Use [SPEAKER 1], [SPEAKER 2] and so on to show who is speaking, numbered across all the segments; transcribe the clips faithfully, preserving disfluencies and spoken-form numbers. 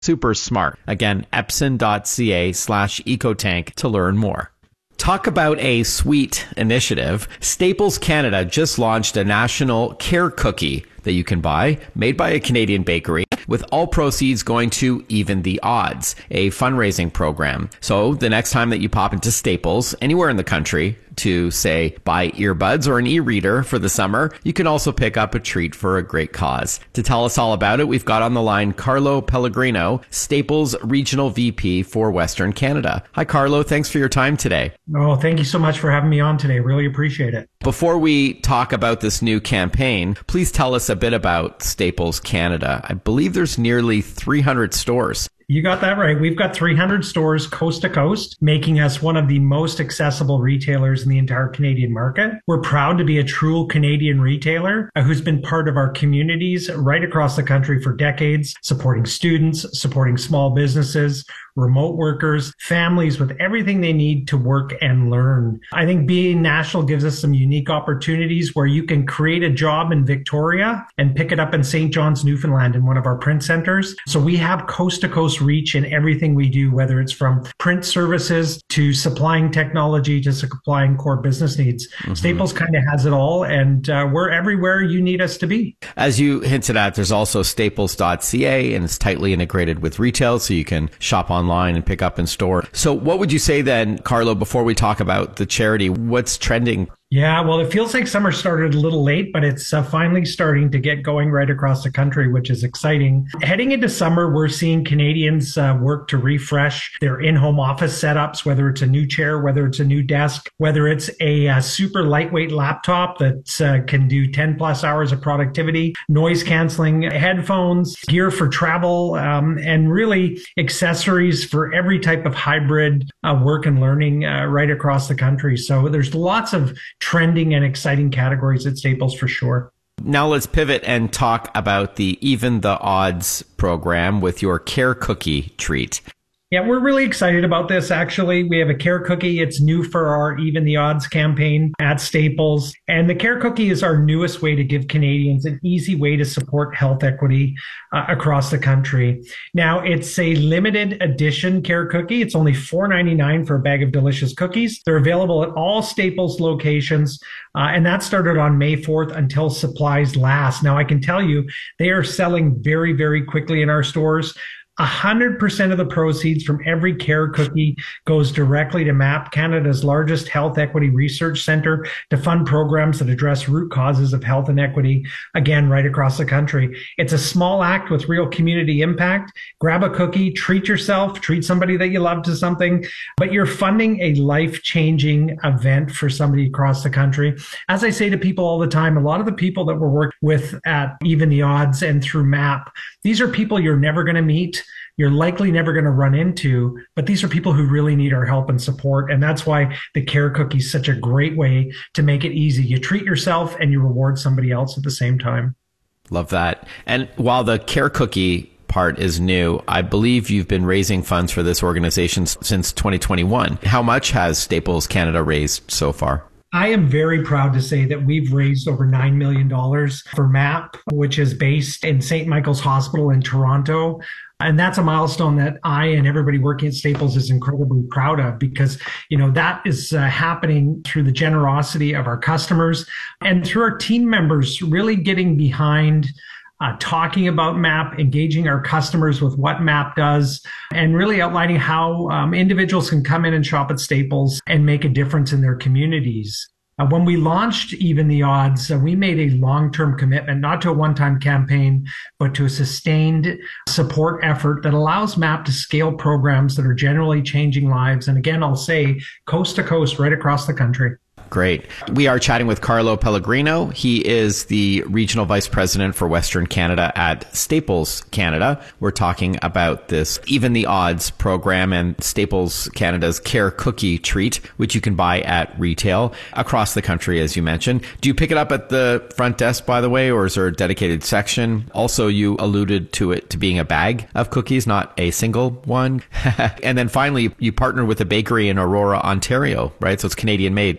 [SPEAKER 1] Super smart. Again, epson.ca slash ecotank to learn more. Talk about a sweet initiative. Staples Canada just launched a national care cookie that you can buy, made by a Canadian bakery, with all proceeds going to Even the Odds, a fundraising program. So the next time that you pop into Staples, anywhere in the country, to say buy earbuds or an e-reader for the summer, you can also pick up a treat for a great cause. To tell us all about it, we've got on the line Carlo Pellegrino, Staples Regional V P for Western Canada. Hi, Carlo. Thanks for your time today.
[SPEAKER 2] Oh, thank you so much for having me on today. Really appreciate it.
[SPEAKER 1] Before we talk about this new campaign, please tell us a bit about Staples Canada. I believe there's nearly three hundred stores.
[SPEAKER 2] You got that right. We've got three hundred stores coast to coast, making us one of the most accessible retailers in the entire Canadian market. We're proud to be a true Canadian retailer who's been part of our communities right across the country for decades, supporting students, supporting small businesses, remote workers, families with everything they need to work and learn. I think being national gives us some unique opportunities where you can create a job in Victoria and pick it up in Saint John's, Newfoundland in one of our print centers. So we have coast to coast reach in everything we do, whether it's from print services to supplying technology to supplying core business needs. Mm-hmm. Staples kind of has it all, and uh, we're everywhere you need us to be.
[SPEAKER 1] As you hinted at, there's also staples dot c a, and it's tightly integrated with retail, so you can shop online online and pick up in store. So what would you say then, Carlo, before we talk about the charity, what's trending?
[SPEAKER 2] Yeah, well, it feels like summer started a little late, but it's uh, finally starting to get going right across the country, which is exciting. Heading into summer, we're seeing Canadians uh, work to refresh their in-home office setups, whether it's a new chair, whether it's a new desk, whether it's a uh, super lightweight laptop that uh, can do ten plus hours of productivity, noise canceling headphones, gear for travel, um, and really accessories for every type of hybrid uh, work and learning uh, right across the country. So there's lots of trending and exciting categories at Staples for sure.
[SPEAKER 1] Now let's pivot and talk about the Even the Odds program with your Care Cookie treat.
[SPEAKER 2] Yeah, we're really excited about this, actually. We have a Care Cookie. It's new for our Even the Odds campaign at Staples. And the Care Cookie is our newest way to give Canadians an easy way to support health equity uh, across the country. Now, it's a limited edition Care Cookie. It's only four ninety-nine for a bag of delicious cookies. They're available at all Staples locations. Uh, and that started on May fourth until supplies last. Now, I can tell you, they are selling very, very quickly in our stores. one hundred percent of the proceeds from every Care Cookie goes directly to MAP, Canada's largest health equity research center, to fund programs that address root causes of health inequity, again, right across the country. It's a small act with real community impact. Grab a cookie, treat yourself, treat somebody that you love to something, but you're funding a life-changing event for somebody across the country. As I say to people all the time, a lot of the people that we're working with at Even the Odds and through MAP, these are people you're never going to meet. You're likely never going to run into, but these are people who really need our help and support. And that's why the Care Cookie is such a great way to make it easy. You treat yourself and you reward somebody else at the same time.
[SPEAKER 1] Love that. And while the Care Cookie part is new, I believe you've been raising funds for this organization since twenty twenty-one. How much has Staples Canada raised so far?
[SPEAKER 2] I am very proud to say that we've raised over nine million dollars for MAP, which is based in Saint Michael's Hospital in Toronto. And that's a milestone that I and everybody working at Staples is incredibly proud of, because, you know, that is uh, happening through the generosity of our customers and through our team members really getting behind Uh, talking about MAP, engaging our customers with what MAP does, and really outlining how um, individuals can come in and shop at Staples and make a difference in their communities. Uh, when we launched Even the Odds, uh, we made a long-term commitment, not to a one-time campaign, but to a sustained support effort that allows MAP to scale programs that are generally changing lives. And again, I'll say coast to coast, right across the country.
[SPEAKER 1] Great. We are chatting with Carlo Pellegrino. He is the Regional Vice President for Western Canada at Staples Canada. We're talking about this Even the Odds program and Staples Canada's Care Cookie treat, which you can buy at retail across the country, as you mentioned. Do you pick it up at the front desk, by the way, or is there a dedicated section? Also, you alluded to it to being a bag of cookies, not a single one. And then finally, you partnered with a bakery in Aurora, Ontario, right? So it's Canadian made. Three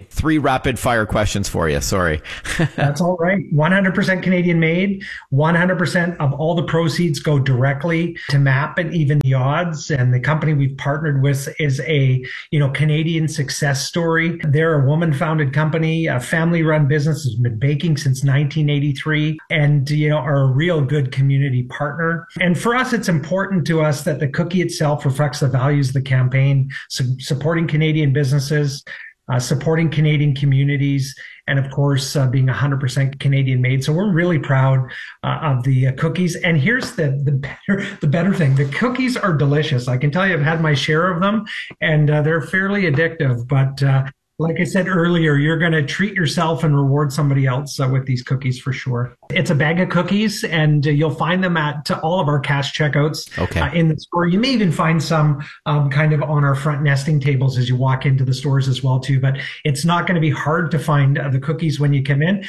[SPEAKER 1] rapid fire questions for you. Sorry.
[SPEAKER 2] That's all right. one hundred percent Canadian made. one hundred percent of all the proceeds go directly to M A P and Even the Odds. And the company we've partnered with is a, you know, Canadian success story. They're a woman-founded company, a family-run business, has been baking since nineteen eighty-three, and, you know, are a real good community partner. And for us, it's important to us that the cookie itself reflects the values of the campaign, so supporting Canadian businesses, uh, supporting Canadian communities, and of course, uh, being one hundred percent Canadian made. So we're really proud uh, of the uh, cookies. And here's the the better, the better thing. The cookies are delicious. I can tell you I've had my share of them, and uh, they're fairly addictive. But uh, like I said earlier, you're going to treat yourself and reward somebody else uh, with these cookies for sure. It's a bag of cookies, and uh, you'll find them at uh, all of our cash checkouts
[SPEAKER 1] okay.
[SPEAKER 2] uh, in the store. You may even find some um, kind of on our front nesting tables as you walk into the stores as well too. But it's not going to be hard to find uh, the cookies when you come in.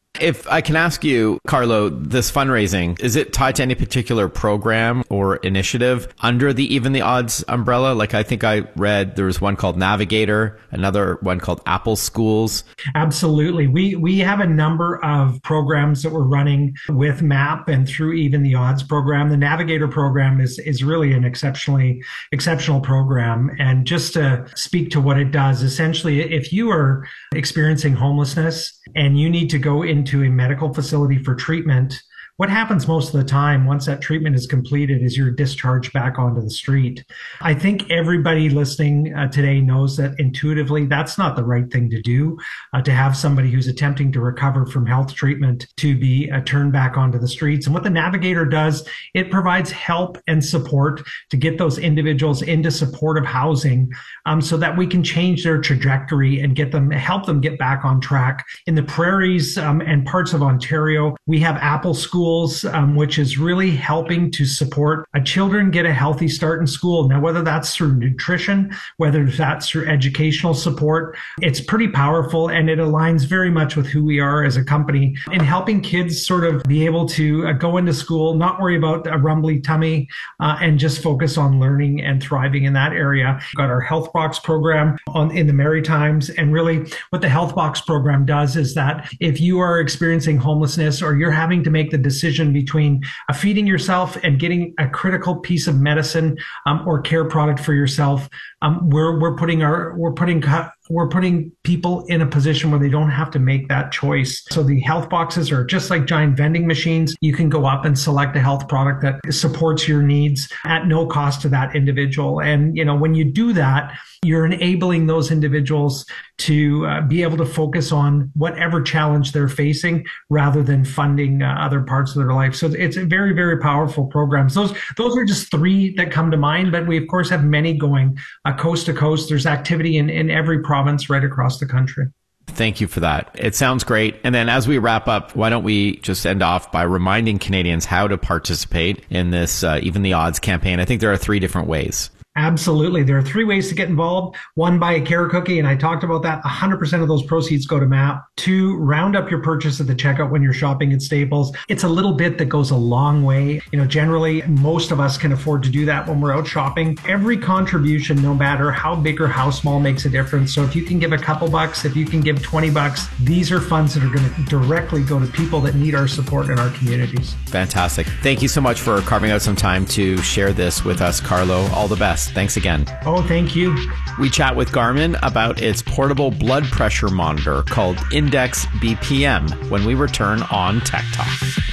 [SPEAKER 1] If I can ask you, Carlo, this fundraising, is it tied to any particular program or initiative under the Even the Odds umbrella? Like I think I read there was one called Navigator, another one called Apple Schools.
[SPEAKER 2] Absolutely. We we have a number of programs that we're running with M A P and through Even the Odds program. The Navigator program is is really an exceptionally exceptional program. And just to speak to what it does, essentially, if you are experiencing homelessness and you need to go into a medical facility for treatment, what happens most of the time once that treatment is completed is you're discharged back onto the street. I think everybody listening uh, today knows that intuitively that's not the right thing to do, uh, to have somebody who's attempting to recover from health treatment to be uh, turned back onto the streets. And what the Navigator does, it provides help and support to get those individuals into supportive housing um, so that we can change their trajectory and get them, help them get back on track. In the prairies um, and parts of Ontario, we have Apple Schools, Um, which is really helping to support uh, children get a healthy start in school. Now, whether that's through nutrition, whether that's through educational support, it's pretty powerful, and it aligns very much with who we are as a company in helping kids sort of be able to uh, go into school, not worry about a rumbly tummy, uh, and just focus on learning and thriving in that area. We've got our Health Box program on in the Maritimes, and really what the Health Box program does is that if you are experiencing homelessness or you're having to make the decision decision between uh, feeding yourself and getting a critical piece of medicine um, or care product for yourself, um, we're we're putting our we're putting we're putting people in a position where they don't have to make that choice. So the health boxes are just like giant vending machines. You can go up and select a health product that supports your needs at no cost to that individual. And you know, when you do that, you're enabling those individuals to uh, be able to focus on whatever challenge they're facing rather than funding uh, other parts of their life. So it's a very, very powerful programs. Those those are just three that come to mind, but we of course have many going uh, coast to coast. There's activity in, in every province right across the country.
[SPEAKER 1] Thank you for that. It sounds great. And then as we wrap up, why don't we just end off by reminding Canadians how to participate in this uh, Even the Odds campaign? I think there are three different ways.
[SPEAKER 2] Absolutely. There are three ways to get involved. One, buy a care cookie, and I talked about that. one hundred percent of those proceeds go to M A P. Two, round up your purchase at the checkout when you're shopping at Staples. It's a little bit that goes a long way. You know, generally, most of us can afford to do that when we're out shopping. Every contribution, no matter how big or how small, makes a difference. So if you can give a couple bucks, if you can give twenty bucks, these are funds that are going to directly go to people that need our support in our communities.
[SPEAKER 1] Fantastic. Thank you so much for carving out some time to share this with us, Carlo. All the best. Thanks again.
[SPEAKER 2] Oh, thank you.
[SPEAKER 1] We chat with Garmin about its portable blood pressure monitor called Index B P M when we return on Tech Talk.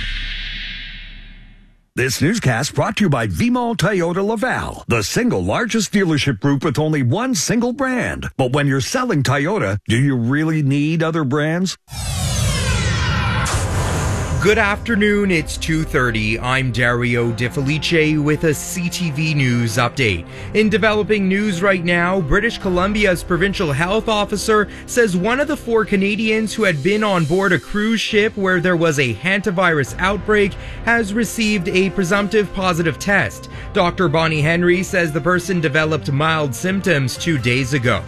[SPEAKER 3] This newscast brought to you by Vimal Toyota Laval, the single largest dealership group with only one single brand. But when you're selling Toyota, do you really need other brands?
[SPEAKER 4] Good afternoon, it's two thirty. I'm Dario De Felice with a C T V News update. In developing news right now, British Columbia's provincial health officer says one of the four Canadians who had been on board a cruise ship where there was a hantavirus outbreak has received a presumptive positive test. Doctor Bonnie Henry says the person developed mild symptoms two days ago.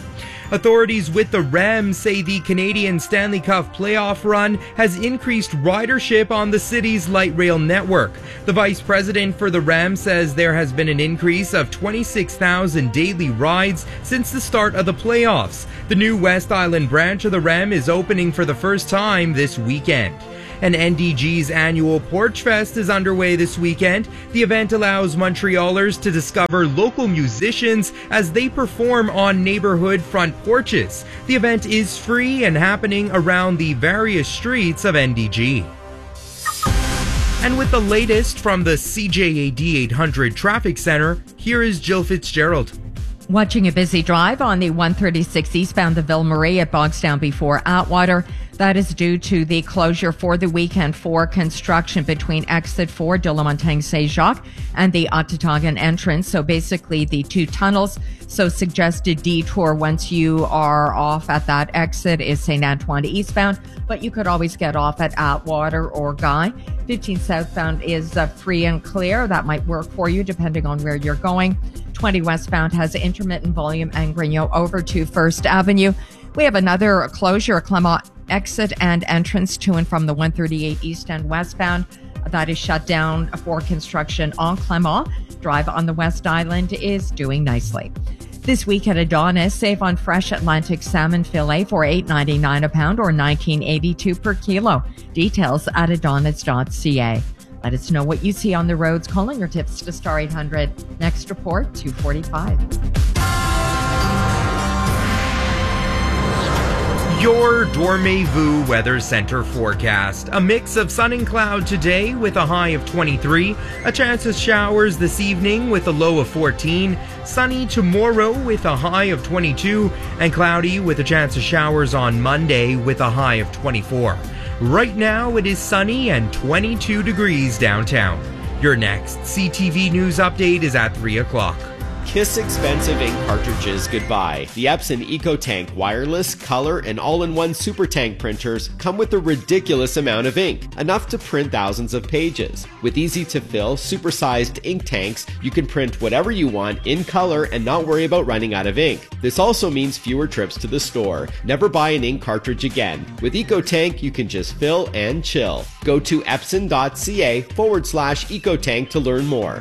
[SPEAKER 4] Authorities with the Rams say the Canadian Stanley Cup playoff run has increased ridership on the city's light rail network. The vice president for the Rams says there has been an increase of twenty-six thousand daily rides since the start of the playoffs. The new West Island branch of the Ram is opening for the first time this weekend. And N D G's annual Porch Fest is underway this weekend. The event allows Montrealers to discover local musicians as they perform on neighborhood front porches. The event is free and happening around the various streets of N D G. And with the latest from the C J A D eight hundred Traffic Center, here is Jill Fitzgerald.
[SPEAKER 5] Watching a busy drive on the one thirty-six eastbound the Ville Marie at Bogstown before Atwater. That is due to the closure for the weekend for construction between exit four de la Montagne Saint-Jacques and the Ottawagan entrance. So basically the two tunnels. So suggested detour once you are off at that exit is Saint Antoine eastbound, but you could always get off at Atwater or Guy. fifteen southbound is uh, free and clear. That might work for you depending on where you're going. twenty westbound has intermittent volume and Grignon over to First Avenue. We have another closure, Clement exit and entrance to and from the one thirty-eight east and westbound. That is shut down for construction on Clement. Drive on the West Island is doing nicely. This week at Adonis, save on fresh Atlantic salmon fillet for eight ninety-nine a pound or nineteen eighty-two per kilo. Details at adonis dot c a. Let us know what you see on the roads. Calling your tips to Star eight hundred. Next report, two forty-five.
[SPEAKER 4] Your Dormez-vous Weather Center forecast. A mix of sun and cloud today with a high of twenty-three. A chance of showers this evening with a low of fourteen. Sunny tomorrow with a high of twenty-two. And cloudy with a chance of showers on Monday with a high of twenty-four. Right now it is sunny and twenty-two degrees downtown. Your next C T V News update is at three o'clock.
[SPEAKER 1] Kiss expensive ink cartridges goodbye. The Epson EcoTank wireless, color, and all-in-one super tank printers come with a ridiculous amount of ink, enough to print thousands of pages. With easy-to-fill, super-sized ink tanks, you can print whatever you want in color and not worry about running out of ink. This also means fewer trips to the store. Never buy an ink cartridge again. With EcoTank, you can just fill and chill. Go to epson dot c a forward slash EcoTank to learn more.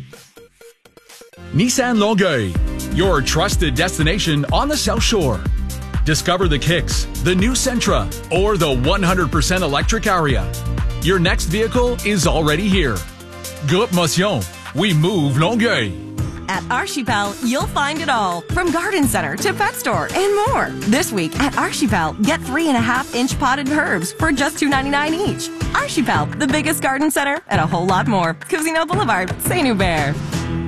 [SPEAKER 6] Nissan Longueuil, your trusted destination on the South Shore. Discover the Kicks, the new Sentra, or the one hundred percent electric Aria. Your next vehicle is already here. Groupe Motion, we move Longueuil.
[SPEAKER 7] At Archipel, you'll find it all, from garden center to pet store and more. This week at Archipel, get three and a half inch potted herbs for just two ninety-nine each. Archipel, the biggest garden center and a whole lot more. Casino Boulevard, Saint Hubert.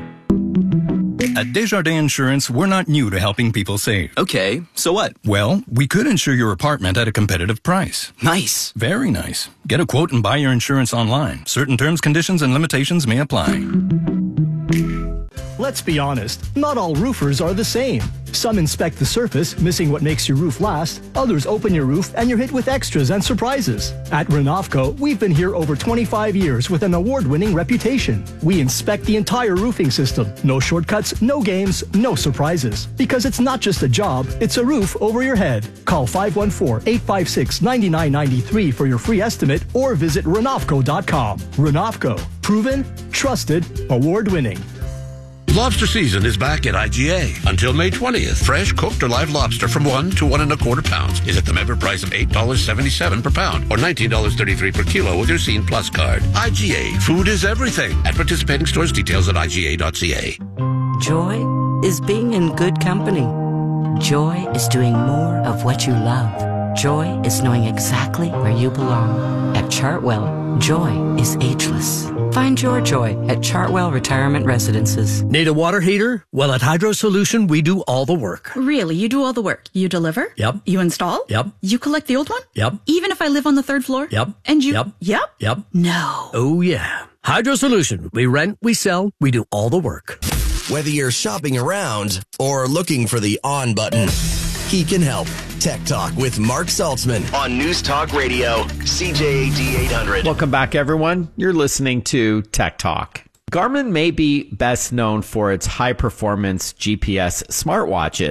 [SPEAKER 8] At Desjardins Insurance, we're not new to helping people save.
[SPEAKER 9] Okay, so what?
[SPEAKER 8] Well, we could insure your apartment at a competitive price.
[SPEAKER 9] Nice.
[SPEAKER 8] Very nice. Get a quote and buy your insurance online. Certain terms, conditions, and limitations may apply.
[SPEAKER 10] Let's be honest, not all roofers are the same. Some inspect the surface, missing what makes your roof last. Others open your roof and you're hit with extras and surprises. At Renovco, we've been here over twenty-five years with an award-winning reputation. We inspect the entire roofing system. No shortcuts, no games, no surprises. Because it's not just a job, it's a roof over your head. Call five one four, eight five six, nine nine nine three for your free estimate or visit renovco dot com. Renovco. Proven, trusted, award-winning.
[SPEAKER 11] Lobster season is back at I G A. Until May twentieth, fresh, cooked, or live lobster from one to one and a quarter pounds is at the member price of eight dollars and seventy-seven cents per pound or nineteen dollars and thirty-three cents per kilo with your Scene Plus card. I G A. Food is everything. At participating stores, details at I G A dot C A.
[SPEAKER 12] Joy is being in good company. Joy is doing more of what you love. Joy is knowing exactly where you belong. At Chartwell, joy is ageless. Find your joy at Chartwell Retirement Residences.
[SPEAKER 13] Need a water heater? Well, at Hydro Solution, we do all the work.
[SPEAKER 14] Really? You do all the work? You deliver?
[SPEAKER 13] Yep.
[SPEAKER 14] You install?
[SPEAKER 13] Yep.
[SPEAKER 14] You collect the old one?
[SPEAKER 13] Yep.
[SPEAKER 14] Even if I live on the third floor?
[SPEAKER 13] Yep.
[SPEAKER 14] And you?
[SPEAKER 13] Yep.
[SPEAKER 14] Yep.
[SPEAKER 13] Yep.
[SPEAKER 14] No.
[SPEAKER 13] Oh, yeah. Hydro Solution. We rent, we sell, we do all the work.
[SPEAKER 15] Whether you're shopping around or looking for the on button, he can help. Tech Talk with Mark Saltzman on News Talk Radio, C J A D eight hundred.
[SPEAKER 1] Welcome back, everyone. You're listening to Tech Talk. Garmin may be best known for its high-performance G P S smartwatches,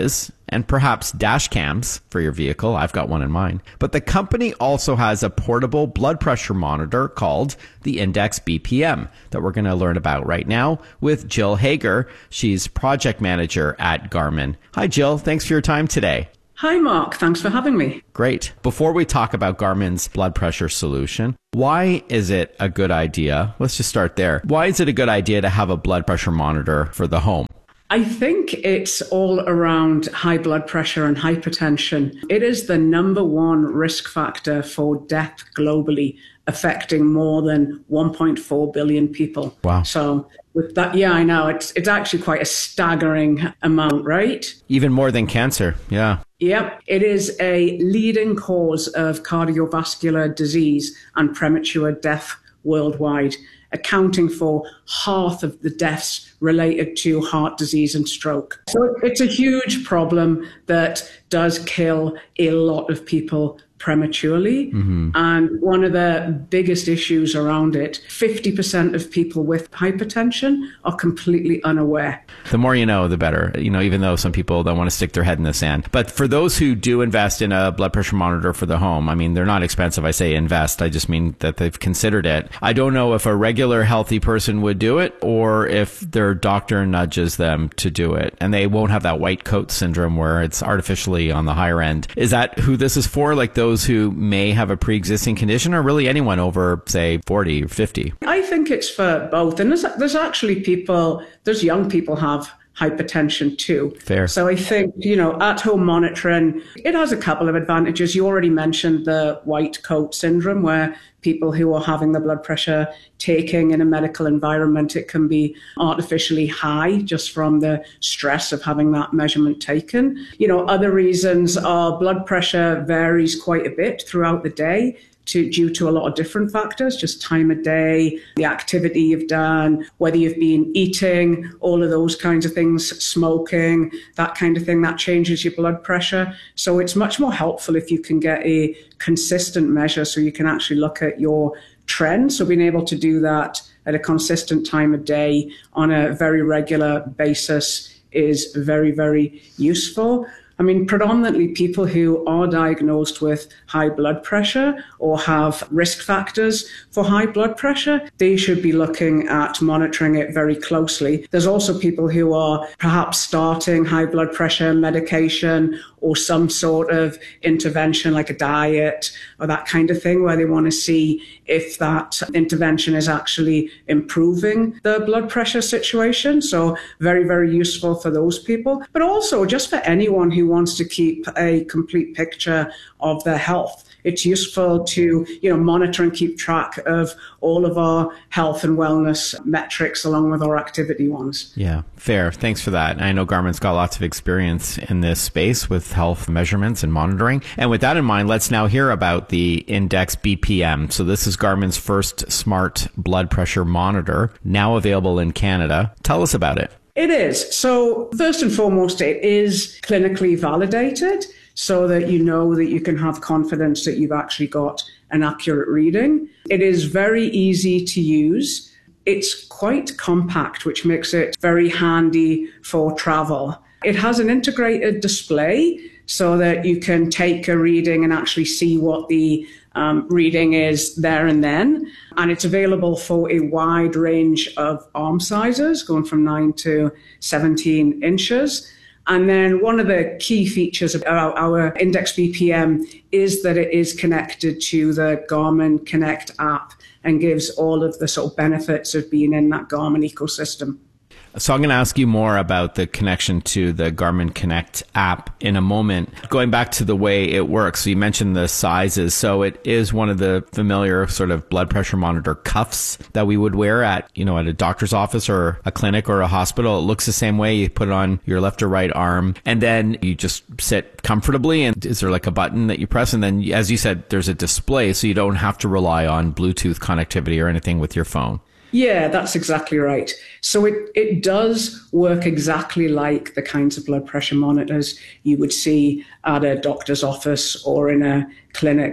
[SPEAKER 1] and perhaps dash cams for your vehicle. I've got one in mine. But the company also has a portable blood pressure monitor called the Index B P M that we're going to learn about right now with Jill Hager. She's project manager at Garmin. Hi, Jill. Thanks for your time today.
[SPEAKER 9] Hi, Mark. Thanks for having me.
[SPEAKER 1] Great. Before we talk about Garmin's blood pressure solution, why is it a good idea? Let's just start there. Why is it a good idea to have a blood pressure monitor for the home?
[SPEAKER 9] I think it's all around high blood pressure and hypertension. It is the number one risk factor for death globally, affecting more than one point four billion people.
[SPEAKER 1] Wow.
[SPEAKER 9] So with that, yeah, I know. It's it's actually quite a staggering amount, right?
[SPEAKER 1] Even more than cancer. Yeah.
[SPEAKER 9] Yep. It is a leading cause of cardiovascular disease and premature death worldwide, accounting for half of the deaths related to heart disease and stroke. So it's a huge problem that does kill a lot of people prematurely. Mm-hmm. And one of the biggest issues around it, fifty percent of people with hypertension are completely unaware.
[SPEAKER 1] The more you know, the better, you know, even though some people don't want to stick their head in the sand. But for those who do invest in a blood pressure monitor for the home, I mean, they're not expensive. I say invest. I just mean that they've considered it. I don't know if a regular healthy person would do it or if their doctor nudges them to do it. And they won't have that white coat syndrome where it's artificially on the higher end. Is that who this is for? Like those Those who may have a pre-existing condition, or really anyone over, say, forty or fifty?
[SPEAKER 9] I think it's for both. And there's, there's actually people, there's young people have hypertension too.
[SPEAKER 1] Fair.
[SPEAKER 9] So I think, you know, at-home monitoring, it has a couple of advantages. You already mentioned the white coat syndrome, where people who are having the blood pressure taking in a medical environment, it can be artificially high just from the stress of having that measurement taken. You know, other reasons are blood pressure varies quite a bit throughout the day. To, due to a lot of different factors, just time of day, the activity you've done, whether you've been eating, all of those kinds of things, smoking, that kind of thing, that changes your blood pressure. So it's much more helpful if you can get a consistent measure so you can actually look at your trend. So being able to do that at a consistent time of day on a very regular basis is very, very useful. I mean, predominantly people who are diagnosed with high blood pressure or have risk factors for high blood pressure, they should be looking at monitoring it very closely. There's also people who are perhaps starting high blood pressure medication or some sort of intervention like a diet or that kind of thing, where they want to see if that intervention is actually improving the blood pressure situation. So very, very useful for those people, but also just for anyone who wants to keep a complete picture of their health. It's useful to, you know, monitor and keep track of all of our health and wellness metrics along with our activity ones.
[SPEAKER 1] Yeah, fair. Thanks for that. I know Garmin's got lots of experience in this space with health measurements and monitoring. And with that in mind, let's now hear about the Index B P M. So this is Garmin's first smart blood pressure monitor, now available in Canada. Tell us about it.
[SPEAKER 9] It is. So first and foremost, it is clinically validated so that you know that you can have confidence that you've actually got an accurate reading. It is very easy to use. It's quite compact, which makes it very handy for travel. It has an integrated display so that you can take a reading and actually see what the um, reading is there and then. And it's available for a wide range of arm sizes, going from nine to seventeen inches. And then one of the key features of our, our Index B P M is that it is connected to the Garmin Connect app and gives all of the sort of benefits of being in that Garmin ecosystem.
[SPEAKER 1] So I'm going to ask you more about the connection to the Garmin Connect app in a moment. Going back to the way it works, so you mentioned the sizes. So it is one of the familiar sort of blood pressure monitor cuffs that we would wear at, you know, at a doctor's office or a clinic or a hospital. It looks the same way. You put it on your left or right arm, and then you just sit comfortably. And is there like a button that you press? And then, as you said, there's a display, so you don't have to rely on Bluetooth connectivity or anything with your phone.
[SPEAKER 9] Yeah, that's exactly right. So it, it does work exactly like the kinds of blood pressure monitors you would see at a doctor's office or in a clinic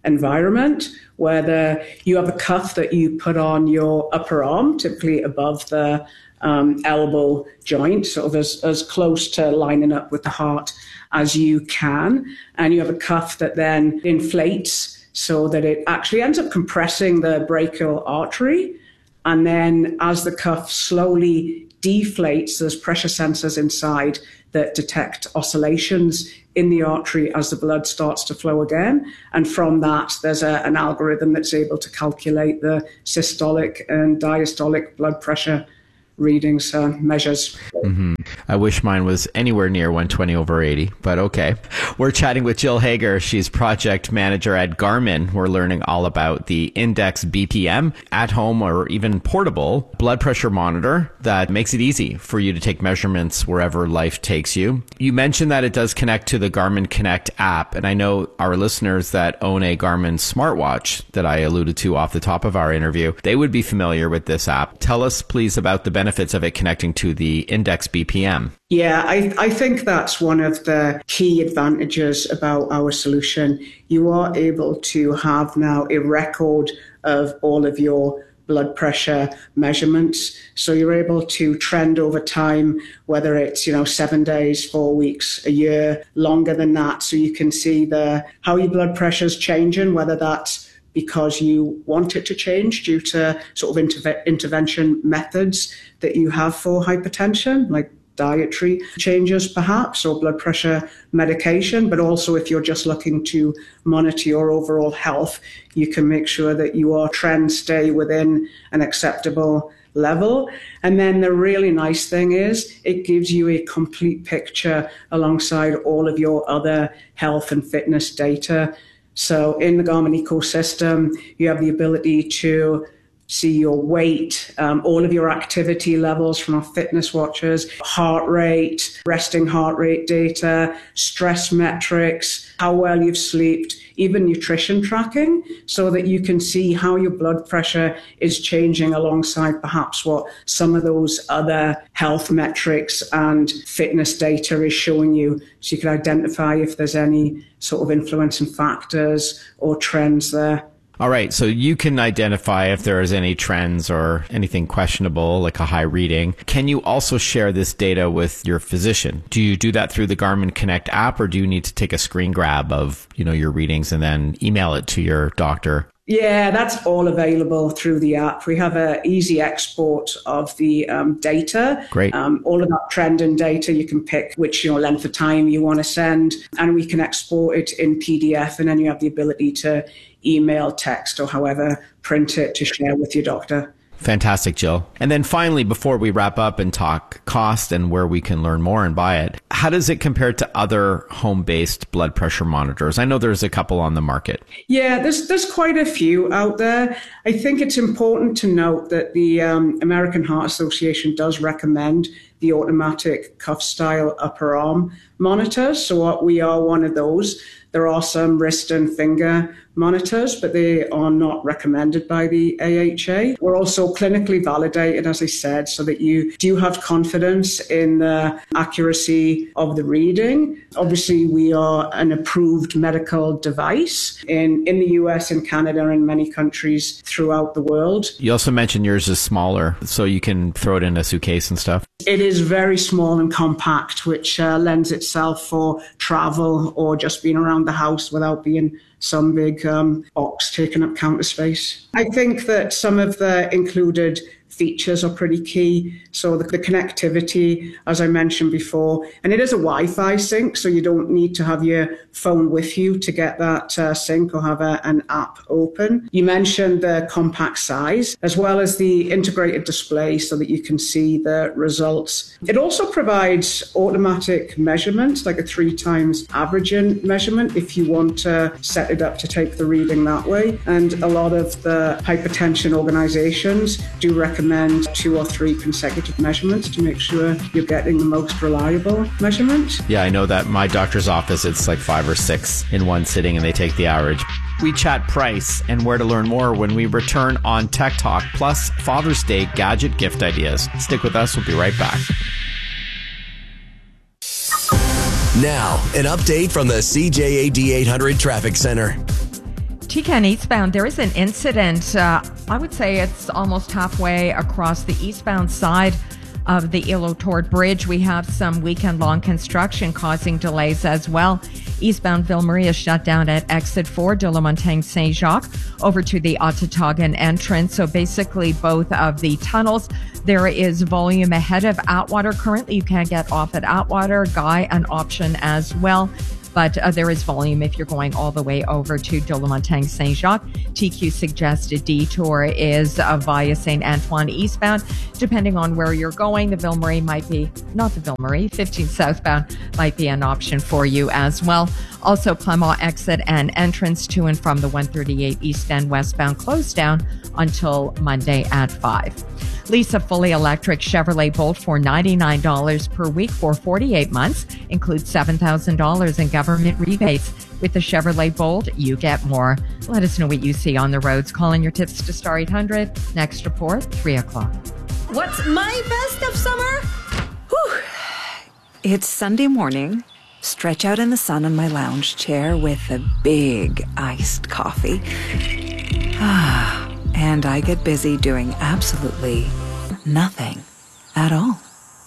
[SPEAKER 9] environment, where the, you have a cuff that you put on your upper arm, typically above the um, elbow joint, sort of as, as close to lining up with the heart as you can. And you have a cuff that then inflates so that it actually ends up compressing the brachial artery. And then as the cuff slowly deflates, there's pressure sensors inside that detect oscillations in the artery as the blood starts to flow again. And from that, there's a, an algorithm that's able to calculate the systolic and diastolic blood pressure readings, uh, measures.
[SPEAKER 1] Mm-hmm. I wish mine was anywhere near one twenty over eighty, but okay. We're chatting with Jill Hager. She's project manager at Garmin. We're learning all about the Index B P M, at home or even portable blood pressure monitor that makes it easy for you to take measurements wherever life takes you. You mentioned that it does connect to the Garmin Connect app, and I know our listeners that own a Garmin smartwatch that I alluded to off the top of our interview, they would be familiar with this app. Tell us, please, about the benefits of it connecting to the Index B P M.
[SPEAKER 9] Yeah, I, I think that's one of the key advantages about our solution. You are able to have now a record of all of your blood pressure measurements. So you're able to trend over time, whether it's, you know, seven days, four weeks, a year, longer than that. So you can see the how your blood pressure is changing, whether that's because you want it to change due to sort of interve- intervention methods that you have for hypertension, like dietary changes perhaps, or blood pressure medication. But also if you're just looking to monitor your overall health, you can make sure that your trends stay within an acceptable level. And then the really nice thing is it gives you a complete picture alongside all of your other health and fitness data. So in the Garmin ecosystem, you have the ability to see your weight, um, all of your activity levels from our fitness watches, heart rate, resting heart rate data, stress metrics, how well you've slept, even nutrition tracking, so that you can see how your blood pressure is changing alongside perhaps what some of those other health metrics and fitness data is showing you. So you can identify if there's any sort of influencing factors or trends there.
[SPEAKER 1] All right, so you can identify if there is any trends or anything questionable, like a high reading. Can you also share this data with your physician? Do you do that through the Garmin Connect app, or do you need to take a screen grab of, you know, your readings and then email it to your doctor?
[SPEAKER 9] Yeah, that's all available through the app. We have an easy export of the um, data.
[SPEAKER 1] Great.
[SPEAKER 9] Um, all of that trending data, you can pick which, you know, length of time you want to send, and we can export it in P D F, and then you have the ability to email, text, or however, print it to share with your doctor.
[SPEAKER 1] Fantastic, Jill. And then finally, before we wrap up and talk cost and where we can learn more and buy it, how does it compare to other home-based blood pressure monitors? I know there's a couple on the market.
[SPEAKER 9] Yeah, there's there's quite a few out there. I think it's important to note that the um, American Heart Association does recommend the automatic cuff-style upper arm monitors. So we are one of those. There are some wrist and finger monitors, but they are not recommended by the A H A. We're also clinically validated, as I said, so that you do have confidence in the accuracy of the reading. Obviously, we are an approved medical device in, in the U S and Canada and many countries throughout the world.
[SPEAKER 1] You also mentioned yours is smaller, so you can throw it in a suitcase and stuff.
[SPEAKER 9] It is very small and compact, which uh, lends itself for travel or just being around the house without being some big um, box taking up counter space. I think that some of the included features are pretty key. So the, the connectivity, as I mentioned before, and it is a Wi-Fi sync, so you don't need to have your phone with you to get that uh, sync or have a, an app open. You mentioned the compact size, as well as the integrated display so that you can see the results. It also provides automatic measurements, like a three times averaging measurement, if you want to set it up to take the reading that way. And a lot of the hypertension organizations do recommend two or three consecutive measurements to make sure you're getting the most reliable measurement.
[SPEAKER 1] Yeah, I know that my doctor's office, it's like five or six in one sitting and they take the average. We chat price and where to learn more when we return on Tech Talk, plus Father's Day gadget gift ideas. Stick with us. We'll be right back.
[SPEAKER 15] Now, an update from the C J A D eight hundred Traffic Center.
[SPEAKER 5] T-Can eastbound, there is an incident. Uh, I would say it's almost halfway across the eastbound side of the Île-aux-Tourtes Bridge. We have some weekend-long construction causing delays as well. Eastbound Ville Marie is shut down at exit four, de la Montagne Saint-Jacques, over to the Ottautogon entrance. So basically both of the tunnels. There is volume ahead of Atwater. Currently, you can't get off at Atwater. Guy, an option as well. But uh, there is volume if you're going all the way over to de la Montagne Saint-Jacques. T Q suggested detour is uh, via Saint Antoine eastbound. Depending on where you're going, the Ville Marie might be, not the Ville Marie, fifteen southbound might be an option for you as well. Also, Clermont exit and entrance to and from the one thirty-eight east end westbound closed down until Monday at five. Lease a fully electric Chevrolet Bolt for ninety-nine dollars per week for forty-eight months. Includes seven thousand dollars in government rebates. With the Chevrolet Bolt, you get more. Let us know what you see on the roads. Call in your tips to Star eight hundred. Next report, three o'clock.
[SPEAKER 16] What's my best of summer? Whew. It's Sunday morning. Stretch out in the sun on my lounge chair with a big iced coffee. Ah. And I get busy doing absolutely nothing at all.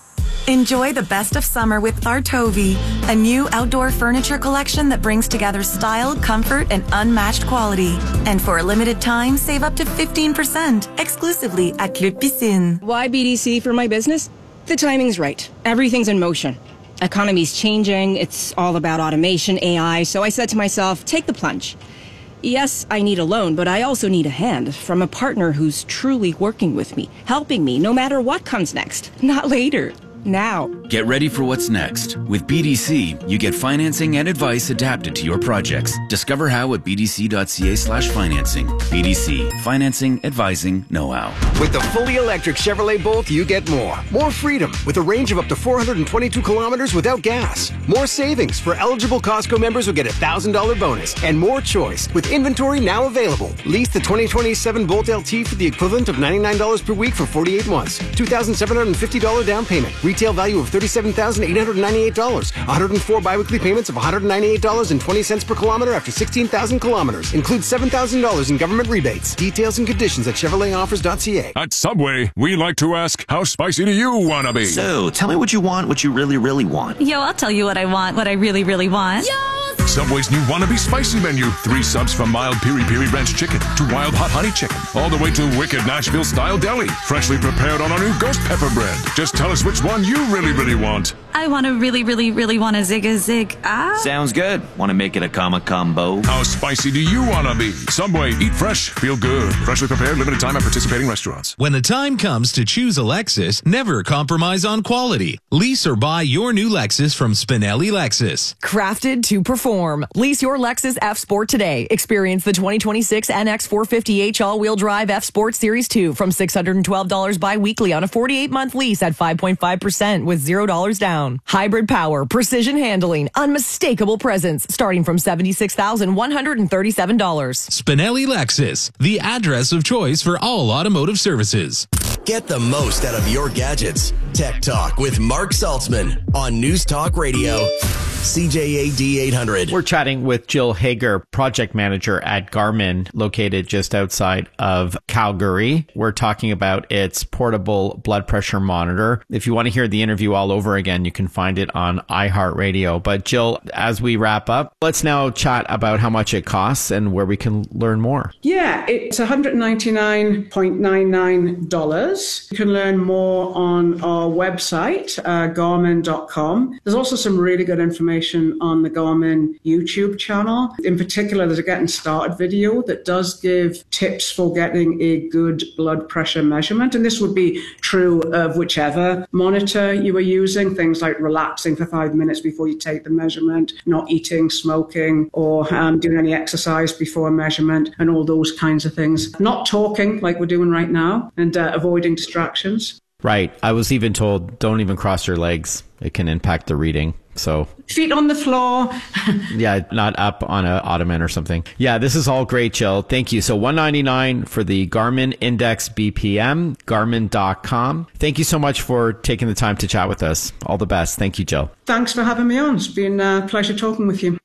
[SPEAKER 7] Enjoy the best of summer with Artovi, a new outdoor furniture collection that brings together style, comfort, and unmatched quality. And for a limited time, save up to fifteen percent exclusively at Club Piscine.
[SPEAKER 17] Why B D C for my business? The timing's right. Everything's in motion. Economy's changing. It's all about automation, A I. So I said to myself, take the plunge. Yes, I need a loan, but I also need a hand from a partner who's truly working with me, helping me no matter what comes next. Not later. Now.
[SPEAKER 18] Get ready for what's next. With B D C, you get financing and advice adapted to your projects. Discover how at bdc.ca slash financing. B D C, financing, advising, know-how.
[SPEAKER 19] With the fully electric Chevrolet Bolt, you get more. More freedom with a range of up to four hundred twenty-two kilometers without gas. More savings. For eligible Costco members who get a one thousand dollars bonus. And more choice with inventory now available. Lease the twenty twenty-seven Bolt L T for the equivalent of ninety-nine dollars per week for forty-eight months. two thousand seven hundred fifty dollars down payment. Retail value of thirty-seven thousand eight hundred ninety-eight dollars. one hundred four biweekly payments of one hundred ninety-eight dollars and twenty cents per kilometer after sixteen thousand kilometers. Includes seven thousand dollars in government rebates. Details and conditions at Chevrolet Offers dot C A.
[SPEAKER 20] At Subway, we like to ask, how spicy do you want to be?
[SPEAKER 21] So, tell me what you want, what you really, really want.
[SPEAKER 22] Yo, I'll tell you what I want, what I really, really want.
[SPEAKER 20] Yo! Subway's new Wannabe Spicy Menu. Three subs from mild Piri Piri Ranch Chicken to wild hot honey chicken. All the way to wicked Nashville-style deli. Freshly prepared on our new ghost pepper bread. Just tell us which one you really, really want.
[SPEAKER 22] I want to really, really, really want a zig-a-zig. Ah.
[SPEAKER 21] Sounds good. Want to make it a comma combo?
[SPEAKER 20] How spicy do you want to be? Subway. Eat fresh. Feel good. Freshly prepared. Limited time at participating restaurants.
[SPEAKER 23] When the time comes to choose a Lexus, never compromise on quality. Lease or buy your new Lexus from Spinelli Lexus.
[SPEAKER 24] Crafted to perform. Lease your Lexus F Sport today. Experience the twenty twenty-six N X four fifty H all-wheel drive F Sport Series two from six hundred twelve dollars bi-weekly on a forty-eight month lease at five point five percent with zero dollars down. Hybrid power, precision handling, unmistakable presence starting from seventy-six thousand one hundred thirty-seven dollars.
[SPEAKER 23] Spinelli Lexus, the address of choice for all automotive services.
[SPEAKER 15] Get the most out of your gadgets. Tech Talk with Mark Saltzman on News Talk Radio. C J A D eight hundred.
[SPEAKER 1] We're chatting with Jill Hager, project manager at Garmin, located just outside of Calgary. We're talking about its portable blood pressure monitor. If you want to hear the interview all over again, you can find it on iHeartRadio. But Jill, as we wrap up, let's now chat about how much it costs and where we can learn more.
[SPEAKER 9] Yeah, it's one hundred ninety-nine dollars and ninety-nine cents. You can learn more on our website, uh, garmin dot com. There's also some really good information on the Garmin YouTube channel. In particular, there's a getting started video that does give tips for getting a good blood pressure measurement. And this would be true of whichever monitor you are using, things like relaxing for five minutes before you take the measurement, not eating, smoking, or um, doing any exercise before a measurement, and all those kinds of things. Not talking like we're doing right now, and uh, avoiding distractions.
[SPEAKER 1] Right. I was even told, don't even cross your legs. It can impact the reading. So
[SPEAKER 9] feet on the floor.
[SPEAKER 1] Yeah, not up on a ottoman or something. Yeah, this is all great, Jill. Thank you. So one hundred ninety-nine dollars for the Garmin Index B P M, garmin dot com. Thank you so much for taking the time to chat with us. All the best. Thank you, Jill.
[SPEAKER 9] Thanks for having me on. It's been a pleasure talking with you.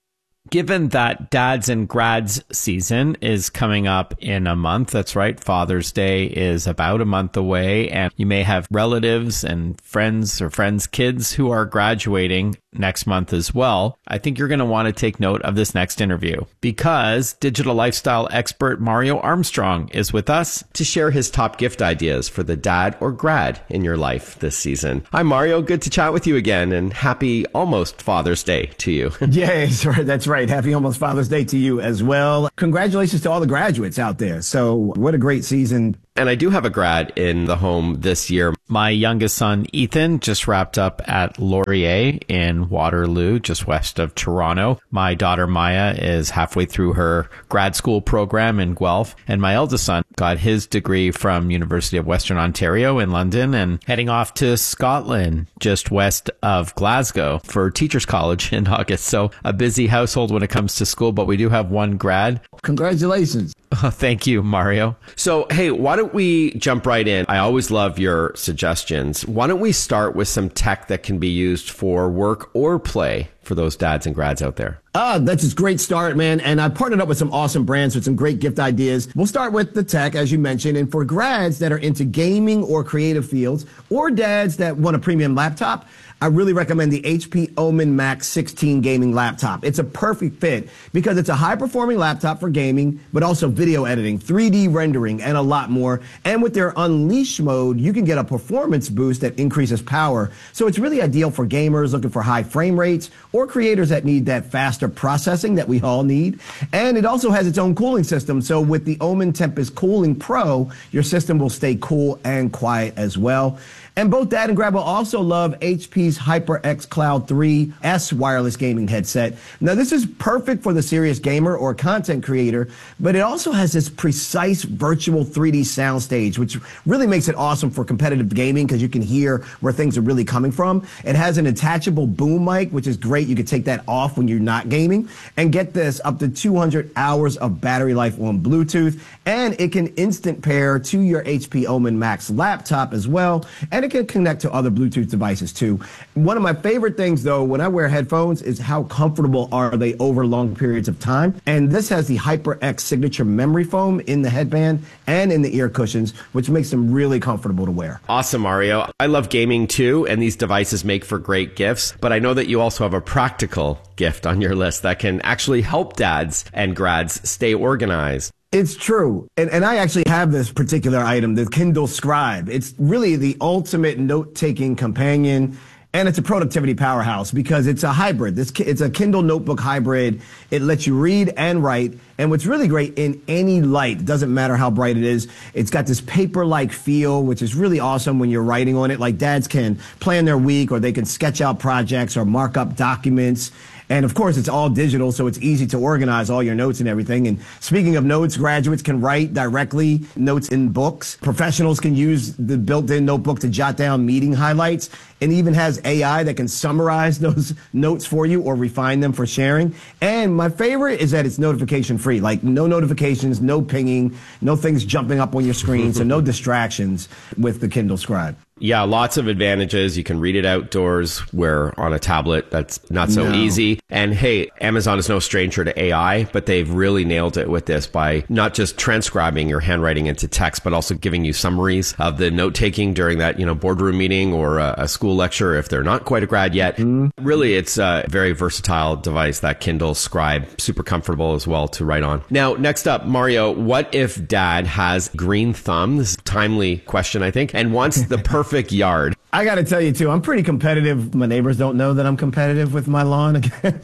[SPEAKER 1] Given that dads and grads season is coming up in a month, that's right, Father's Day is about a month away, and you may have relatives and friends or friends' kids who are graduating next month as well. I think you're going to want to take note of this next interview because digital lifestyle expert Mario Armstrong is with us to share his top gift ideas for the dad or grad in your life this season. Hi, Mario. Good to chat with you again, and happy almost Father's Day to you.
[SPEAKER 2] Yes, that's right. Happy almost Father's Day to you as well. Congratulations to all the graduates out there. So what a great season.
[SPEAKER 1] And I do have a grad in the home this year. My youngest son, Ethan, just wrapped up at Laurier in Waterloo, just west of Toronto. My daughter, Maya, is halfway through her grad school program in Guelph. And my eldest son got his degree from University of Western Ontario in London and heading off to Scotland, just west of Glasgow for Teachers College in August. So a busy household when it comes to school, but we do have one grad.
[SPEAKER 2] Congratulations.
[SPEAKER 1] Oh, thank you, Mario. So, hey, why don't we jump right in? I always love your suggestions. Why don't we start with some tech that can be used for work or play for those dads and grads out there?
[SPEAKER 2] Ah, that's a great start, man. And I partnered up with some awesome brands with some great gift ideas. We'll start with the tech, as you mentioned. And for grads that are into gaming or creative fields, or dads that want a premium laptop, I really recommend the H P Omen Max sixteen gaming laptop. It's a perfect fit because it's a high-performing laptop for gaming, but also video editing, three D rendering, and a lot more. And with their Unleash mode, you can get a performance boost that increases power. So it's really ideal for gamers looking for high frame rates or creators that need that faster processing that we all need. And it also has its own cooling system. So with the Omen Tempest Cooling Pro, your system will stay cool and quiet as well. And both Dad and Grab will also love H P's HyperX Cloud three S wireless gaming headset. Now, this is perfect for the serious gamer or content creator, but it also has this precise virtual three D soundstage, which really makes it awesome for competitive gaming because you can hear where things are really coming from. It has an attachable boom mic, which is great. You can take that off when you're not gaming. And get this, up to two hundred hours of battery life on Bluetooth. And it can instant pair to your H P Omen Max laptop as well. And it can connect to other Bluetooth devices too. One of my favorite things though, when I wear headphones, is how comfortable are they over long periods of time. And this has the HyperX signature memory foam in the headband and in the ear cushions, which makes them really comfortable to wear.
[SPEAKER 1] Awesome, Mario. I love gaming too, and these devices make for great gifts, but I know that you also have a practical gift on your list that can actually help dads and grads stay organized.
[SPEAKER 2] It's true. And, and I actually have this particular item, the Kindle Scribe. It's really the ultimate note-taking companion. And it's a productivity powerhouse because it's a hybrid. This, it's a Kindle notebook hybrid. It lets you read and write. And what's really great, in any light, it doesn't matter how bright it is, it's got this paper-like feel, which is really awesome when you're writing on it. Like dads can plan their week, or they can sketch out projects or mark up documents. And of course, it's all digital, so it's easy to organize all your notes and everything. And speaking of notes, graduates can write directly notes in books. Professionals can use the built-in notebook to jot down meeting highlights. It even has A I that can summarize those notes for you or refine them for sharing. And my favorite is that it's notification-free, like no notifications, no pinging, no things jumping up on your screen, so no distractions with the Kindle Scribe.
[SPEAKER 1] Yeah, lots of advantages. You can read it outdoors, where on a tablet, that's not so no. easy. And hey, Amazon is no stranger to A I, but they've really nailed it with this by not just transcribing your handwriting into text, but also giving you summaries of the note-taking during that, you know, boardroom meeting or a, a school lecture if they're not quite a grad yet. Mm-hmm. Really, it's a very versatile device, that Kindle Scribe. Super comfortable as well to write on. Now, next up, Mario, what if dad has green thumb? This is a timely question, I think, and wants the perfect Perfect yard.
[SPEAKER 2] I got to tell you, too, I'm pretty competitive. My neighbors don't know that I'm competitive with my lawn,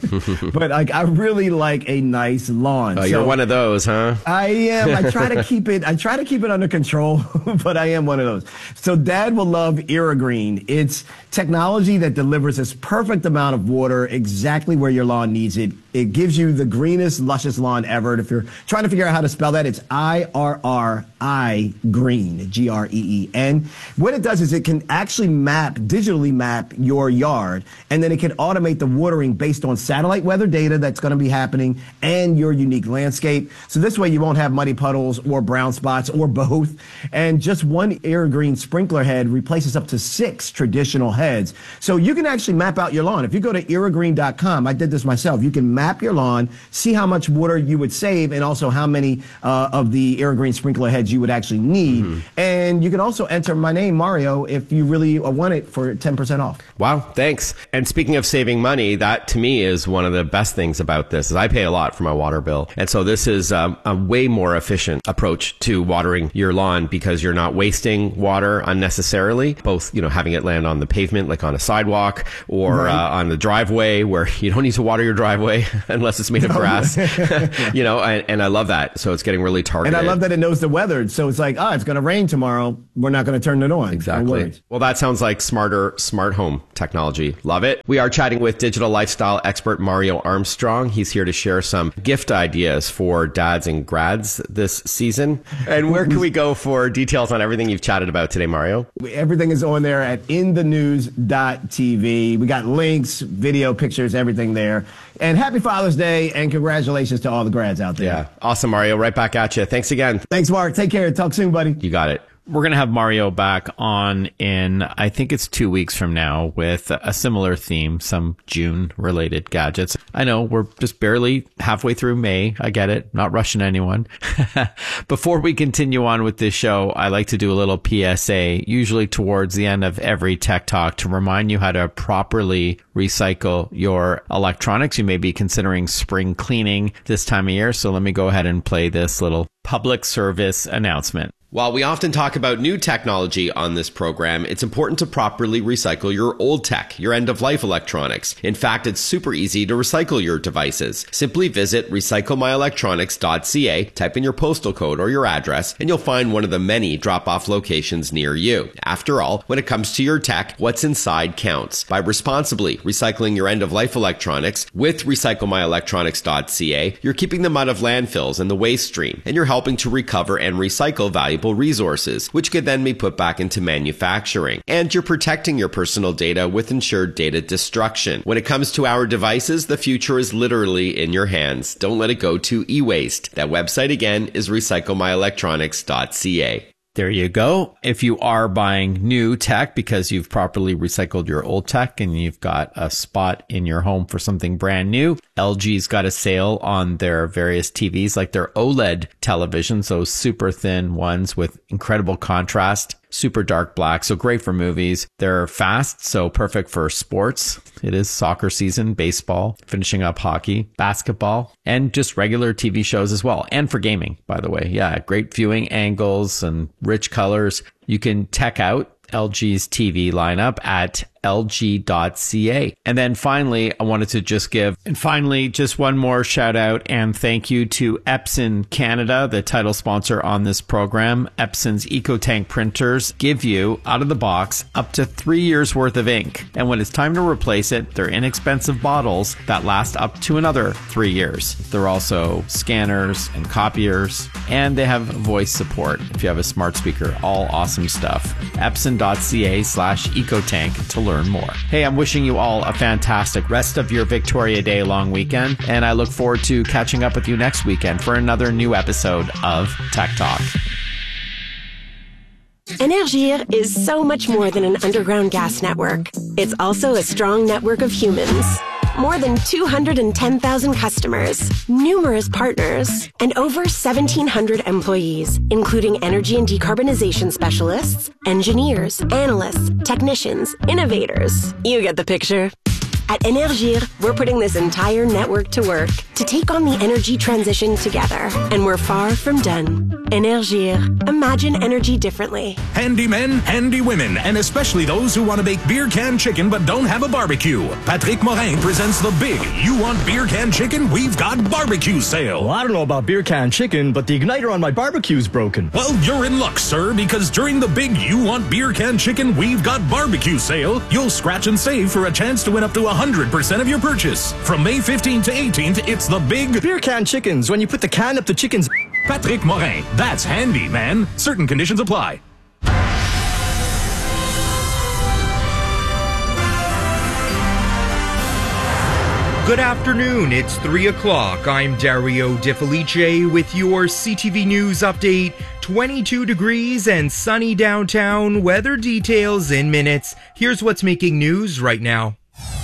[SPEAKER 2] but like, I really like a nice lawn.
[SPEAKER 1] Oh, so you're one of those, huh?
[SPEAKER 2] I am. I try to keep it. I try to keep it under control, but I am one of those. So Dad will love Irrigreen. It's technology that delivers this perfect amount of water exactly where your lawn needs it. It gives you the greenest, luscious lawn ever. And if you're trying to figure out how to spell that, it's I R R I green, G R E E N. What it does is it can actually map, digitally map your yard, and then it can automate the watering based on satellite weather data that's going to be happening and your unique landscape. So this way you won't have muddy puddles or brown spots or both. And just one Irrigreen sprinkler head replaces up to six traditional heads. So you can actually map out your lawn. If you go to irrigreen dot com, I did this myself, you can map your lawn, see how much water you would save and also how many uh, of the Irrigreen sprinkler heads you would actually need. Mm-hmm. And you can also enter my name, Mario, if you really want it for ten percent off.
[SPEAKER 1] Wow, thanks. And speaking of saving money, that to me is one of the best things about this is I pay a lot for my water bill. And so this is um, a way more efficient approach to watering your lawn because you're not wasting water unnecessarily, both, you know, having it land on the pavement, like on a sidewalk or right. uh, on the driveway where you don't need to water your driveway unless it's made of grass, you know, and, and I love that. So it's getting really targeted.
[SPEAKER 2] And I love that it knows the weather. So it's like, oh, it's going to rain tomorrow. We're not going to turn it on.
[SPEAKER 1] Exactly. No well, that sounds like smarter, smart home technology. Love it. We are chatting with digital lifestyle expert Mario Armstrong. He's here to share some gift ideas for dads and grads this season. And where can we go for details on everything you've chatted about today, Mario?
[SPEAKER 2] Everything is on there at in the news dot t v. We got links, video, pictures, everything there. And happy Father's Day and congratulations to all the grads out there.
[SPEAKER 1] Yeah. Awesome, Mario. Right back at you. Thanks again.
[SPEAKER 2] Thanks, Mark. Take care. Talk soon, buddy.
[SPEAKER 1] You got it.
[SPEAKER 3] We're going to have Mario back on in, I think it's two weeks from now with a similar theme, some June related gadgets. I know we're just barely halfway through May. I get it. Not rushing anyone. Before we continue on with this show, I like to do a little P S A, usually towards the end of every Tech Talk, to remind you how to properly recycle your electronics. You may be considering spring cleaning this time of year. So let me go ahead and play this little public service announcement.
[SPEAKER 1] While we often talk about new technology on this program, it's important to properly recycle your old tech, your end-of-life electronics. In fact, it's super easy to recycle your devices. Simply visit recycle my electronics dot c a, type in your postal code or your address, and you'll find one of the many drop-off locations near you. After all, when it comes to your tech, what's inside counts. By responsibly recycling your end-of-life electronics with recycle my electronics dot c a, you're keeping them out of landfills and the waste stream, and you're helping to recover and recycle valuable resources, which could then be put back into manufacturing. And you're protecting your personal data with ensured data destruction. When it comes to our devices, the future is literally in your hands. Don't let it go to e-waste. That website again is recycle my electronics dot c a.
[SPEAKER 3] There you go. If you are buying new tech because you've properly recycled your old tech and you've got a spot in your home for something brand new, L G's got a sale on their various T Vs, like their OLED televisions, those super thin ones with incredible contrast, super dark black, so great for movies. They're fast, so perfect for sports. It is soccer season, baseball, finishing up hockey, basketball, and just regular T V shows as well. And for gaming, by the way. Yeah, great viewing angles and rich colors. You can tech out L G's T V lineup at L G dot C A. And then finally, I wanted to just give, and finally, just one more shout out and thank you to Epson Canada, the title sponsor on this program. Epson's EcoTank printers give you, out of the box, up to three years worth of ink. And when it's time to replace it, they're inexpensive bottles that last up to another three years. They're also scanners and copiers, and they have voice support if you have a smart speaker. All awesome stuff. Epson dot C A slash EcoTank to learn more. Hey, I'm wishing you all a fantastic rest of your Victoria Day long weekend, and I look forward to catching up with you next weekend for another new episode of Tech Talk.
[SPEAKER 4] Énergir is so much more than an underground gas network. It's also a strong network of humans. More than two hundred ten thousand customers, numerous partners, and over seventeen hundred employees, including energy and decarbonization specialists, engineers, analysts, technicians, innovators. You get the picture. At Énergir, we're putting this entire network to work to take on the energy transition together. And we're far from done. Énergir. Imagine energy differently.
[SPEAKER 6] Handy men, handy women, and especially those who want to bake beer can chicken but don't have a barbecue. Patrick Morin presents the big You Want Beer Can Chicken? We've got barbecue sale.
[SPEAKER 10] Well, I don't know about beer can chicken, but the igniter on my barbecue's broken.
[SPEAKER 6] Well, you're in luck, sir, because during the big You Want Beer Can Chicken? We've got barbecue sale, you'll scratch and save for a chance to win up to one hundred percent of your purchase. From May fifteenth to eighteenth, it's the big
[SPEAKER 10] beer can chickens when you put the can up the chicken's.
[SPEAKER 6] Patrick Morin. That's handy, man. Certain conditions apply.
[SPEAKER 8] Good afternoon, it's three o'clock. I'm Dario De Felice with your C T V News update. twenty-two degrees and sunny downtown. Weather details in minutes. Here's what's making news right now.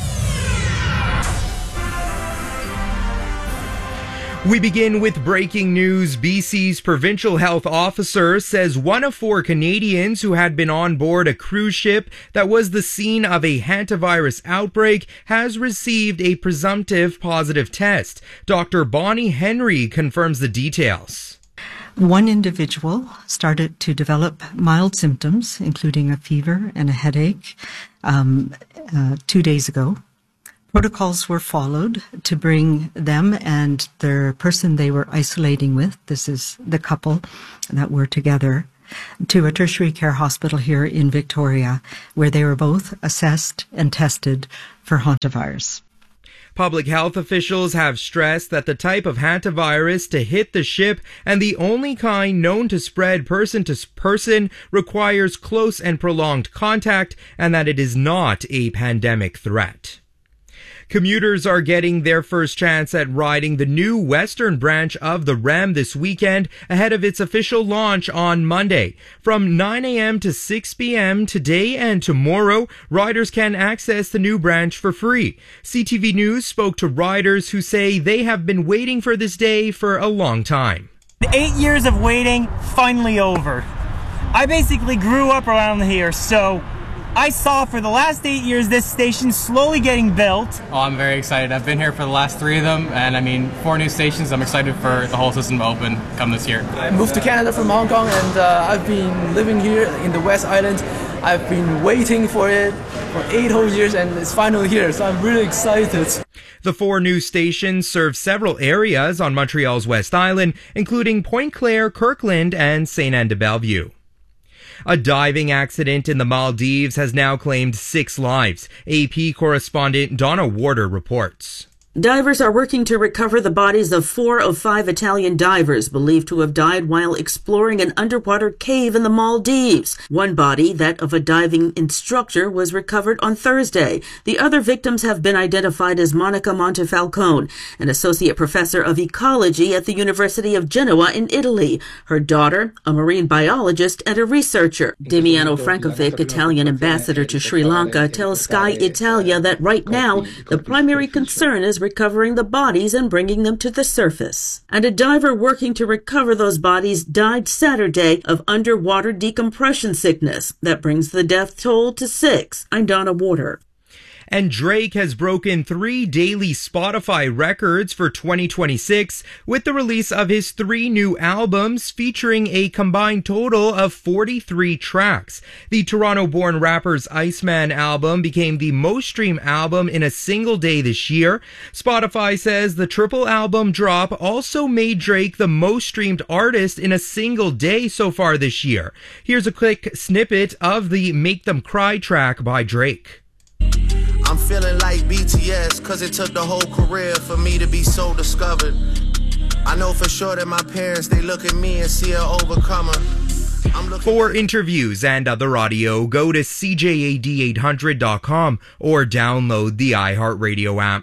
[SPEAKER 8] We begin with breaking news. B C's provincial health officer says one of four Canadians who had been on board a cruise ship that was the scene of a hantavirus outbreak has received a presumptive positive test. Doctor Bonnie Henry confirms the details.
[SPEAKER 11] One individual started to develop mild symptoms, including a fever and a headache, um, uh, two days ago. Protocols were followed to bring them and their person they were isolating with, this is the couple that were together, to a tertiary care hospital here in Victoria, where they were both assessed and tested for hantavirus.
[SPEAKER 8] Public health officials have stressed that the type of hantavirus to hit the ship and the only kind known to spread person to person requires close and prolonged contact and that it is not a pandemic threat. Commuters are getting their first chance at riding the new western branch of the R E M this weekend ahead of its official launch on Monday. From nine a.m. to six p.m. today and tomorrow, riders can access the new branch for free. C T V News spoke to riders who say they have been waiting for this day for a long time.
[SPEAKER 12] Eight years of waiting, finally over. I basically grew up around here, so I saw for the last eight years this station slowly getting built.
[SPEAKER 14] Oh, I'm very excited. I've been here for the last three of them, and I mean, four new stations. I'm excited for the whole system to open come this year.
[SPEAKER 25] I moved to Canada from Hong Kong, and uh, I've been living here in the West Island. I've been waiting for it for eight whole years, and it's finally here, so I'm really excited.
[SPEAKER 8] The four new stations serve several areas on Montreal's West Island, including Pointe-Claire, Kirkland, and Sainte-Anne-de-Bellevue. A diving accident in the Maldives has now claimed six lives. A P correspondent Donna Warder reports.
[SPEAKER 26] Divers are working to recover the bodies of four of five Italian divers believed to have died while exploring an underwater cave in the Maldives. One body, that of a diving instructor, was recovered on Thursday. The other victims have been identified as Monica Montefalcone, an associate professor of ecology at the University of Genoa in Italy, her daughter, a marine biologist and a researcher. Damiano Frankovic, Italian ambassador to Sri Lanka, tells Sky Italia that right now the primary concern is recovering the bodies and bringing them to the surface. And a diver working to recover those bodies died Saturday of underwater decompression sickness. That brings the death toll to six. I'm Donna Warder.
[SPEAKER 8] And Drake has broken three daily Spotify records for twenty twenty-six with the release of his three new albums featuring a combined total of forty-three tracks. The Toronto-born rapper's Iceman album became the most streamed album in a single day this year. Spotify says the triple album drop also made Drake the most streamed artist in a single day so far this year. Here's a quick snippet of the Make Them Cry track by Drake.
[SPEAKER 27] I'm feeling like B T S, cause it took the whole career for me to be so discovered. I know for sure that my parents, they look at me and see an overcomer.
[SPEAKER 8] For interviews and other audio, go to C J A D eight hundred dot com or download the iHeartRadio app.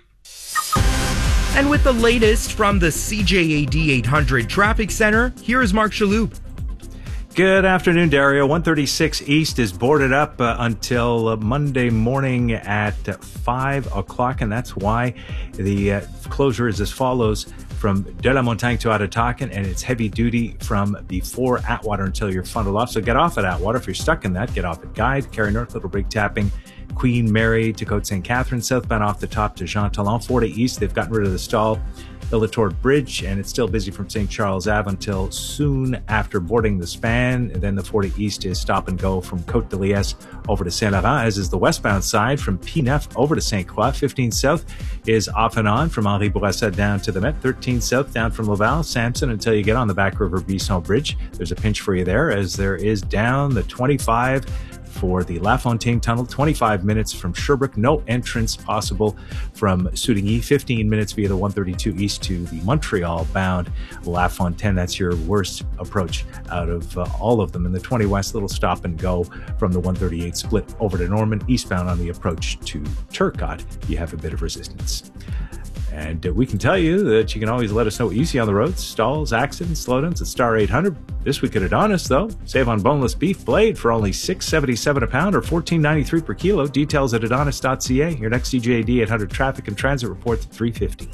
[SPEAKER 8] And with the latest from the C J A D eight hundred Traffic Center, here is Mark Shalhoub.
[SPEAKER 28] Good afternoon, Dario. one thirty-six East is boarded up uh, until uh, Monday morning at uh, five o'clock, and that's why the uh, closure is as follows. From De La Montagne to Atatakan, and it's heavy duty from before Atwater until you're funneled off. So get off at Atwater. If you're stuck in that, get off at Guide, Carrie North, Little Brig Tapping, Queen Mary to Côte Saint Catherine, southbound off the top to Jean Talon. forty East, they've gotten rid of the stall. The Latour Bridge, and it's still busy from Saint Charles Ave until soon after boarding the span. And then the forty East is stop and go from Côte de Liesse over to Saint Laurent, as is the westbound side from P nine over to Saint Croix. fifteen South is off and on from Henri Bourassa down to the Met. thirteen South down from Laval, Sampson until you get on the Back River Bisson Bridge. There's a pinch for you there, as there is down the twenty-five for the La Fontaine Tunnel, twenty-five minutes from Sherbrooke. No entrance possible from Souvigny. fifteen minutes via the one thirty-two East to the Montreal-bound La Fontaine. That's your worst approach out of uh, all of them. In the twenty West, little stop and go from the one thirty-eight split over to Norman. Eastbound on the approach to Turcotte, you have a bit of resistance. And uh, we can tell you that you can always let us know what you see on the roads, stalls, accidents, slowdowns at star eight hundred. This week at Adonis, though, save on boneless beef blade for only six seventy-seven a pound or fourteen ninety-three per kilo. Details at adonis dot c a. Your next C J A D eight hundred traffic and transit report at three fifty.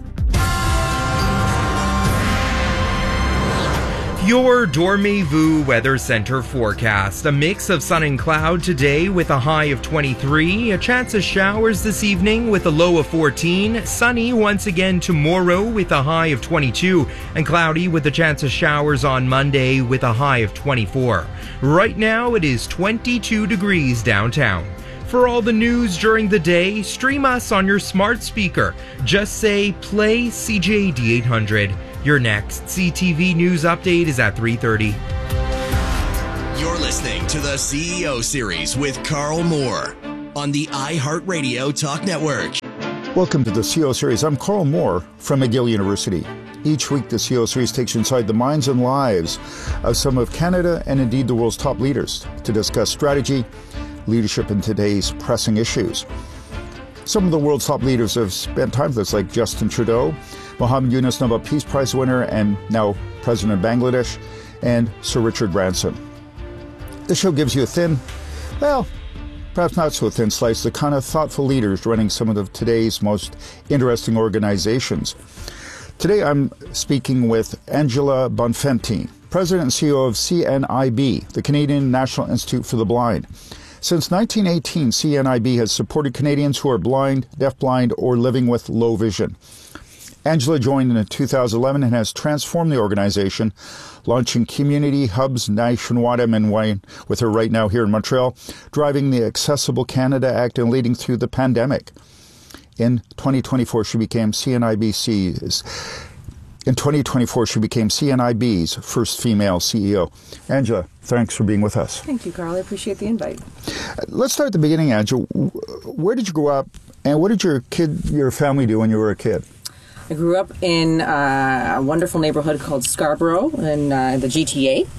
[SPEAKER 8] Your Dormez-vous Weather Center forecast. A mix of sun and cloud today with a high of twenty-three. A chance of showers this evening with a low of fourteen. Sunny once again tomorrow with a high of twenty-two. And cloudy with a chance of showers on Monday with a high of twenty-four. Right now it is twenty-two degrees downtown. For all the news during the day, stream us on your smart speaker. Just say, play C J A D eight hundred. Your next C T V News update is at three thirty.
[SPEAKER 15] You're listening to the C E O Series with Carl Moore on the iHeartRadio Talk Network.
[SPEAKER 5] Welcome to the C E O Series. I'm Carl Moore from McGill University. Each week, the C E O Series takes you inside the minds and lives of some of Canada and indeed the world's top leaders to discuss strategy, leadership, and today's pressing issues. Some of the world's top leaders have spent time with us, like Justin Trudeau, Mohammed Yunus, Nobel Peace Prize winner and now President of Bangladesh, and Sir Richard Branson. This show gives you a thin, well, perhaps not so thin slice, the kind of thoughtful leaders running some of the, today's most interesting organizations. Today I'm speaking with Angela Bonfanti, President and C E O of C N I B, the Canadian National Institute for the Blind. Since nineteen eighteen, C N I B has supported Canadians who are blind, deafblind, or living with low vision. Angela joined in two thousand eleven and has transformed the organization, launching community hubs nationwide. I'm in with her right now here in Montreal, driving the Accessible Canada Act and leading through the pandemic. In twenty twenty-four, she became C N I B C's. In twenty twenty-four, she became C N I B's first female C E O. Angela, thanks for being with us.
[SPEAKER 7] Thank you, Carl. I appreciate the invite.
[SPEAKER 5] Let's start at the beginning, Angela. Where did you grow up, and what did your kid, your family do when you were a kid?
[SPEAKER 7] I grew up in uh, a wonderful neighborhood called Scarborough in uh, the G T A.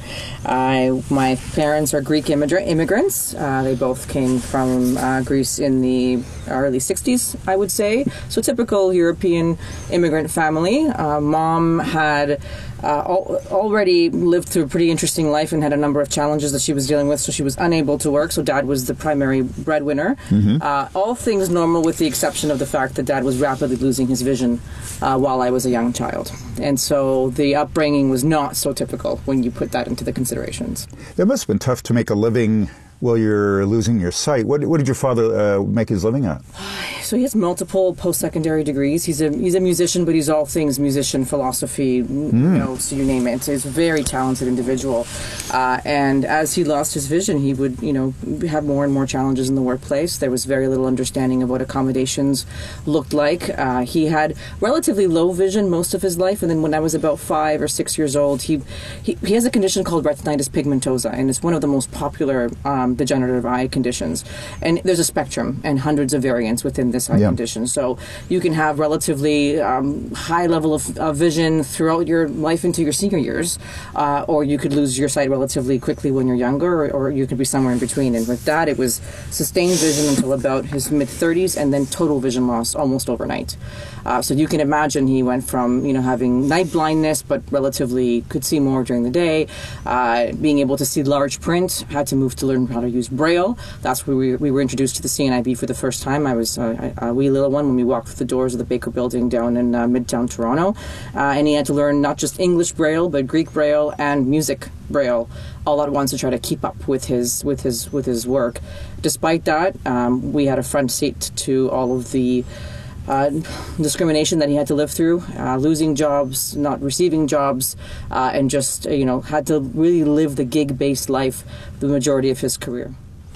[SPEAKER 7] Uh, my parents are Greek immigra- immigrants. Uh, they both came from uh, Greece in the early sixties, I would say. So typical European immigrant family. Uh, mom had uh, al- already lived through a pretty interesting life and had a number of challenges that she was dealing with, so she was unable to work. So dad was the primary breadwinner. Mm-hmm. Uh, all things normal with the exception of the fact that dad was rapidly losing his vision Uh, while I was a young child. And so the upbringing was not so typical when you put that into the considerations.
[SPEAKER 5] It must have been tough to make a living while you're losing your sight. What, what did your father uh, make his living at?
[SPEAKER 7] So he has multiple post-secondary degrees. He's a he's a musician, but he's all things musician, philosophy, mm. you know, so you name it. So he's a very talented individual. Uh, and as he lost his vision, he would, you know, have more and more challenges in the workplace. There was very little understanding of what accommodations looked like. Uh, he had relatively low vision most of his life, and then when I was about five or six years old, he he, he has a condition called retinitis pigmentosa, and it's one of the most popular um, degenerative eye conditions. And there's a spectrum and hundreds of variants within this eye yeah. condition. So you can have relatively um, high level of, of vision throughout your life into your senior years, uh, or you could lose your sight relatively quickly when you're younger, or, or you could be somewhere in between. And with that, it was sustained vision until about his mid-thirties, and then total vision loss almost overnight. Uh, so you can imagine he went from, you know, having night blindness, but relatively could see more during the day, uh, being able to see large print, had to move to learn how to use Braille. That's where we, we were introduced to the C N I B for the first time. I was uh, a wee little one when we walked through the doors of the Baker Building down in uh, Midtown Toronto. Uh, and he had to learn not just English Braille, but Greek Braille and music Braille all at once to try to keep up with his with his with his work. Despite that, um, we had a front seat to all of the Uh, discrimination that he had to live through, uh, losing jobs, not receiving jobs, uh, and just, uh, you know, had to really live the gig-based life the majority of his career.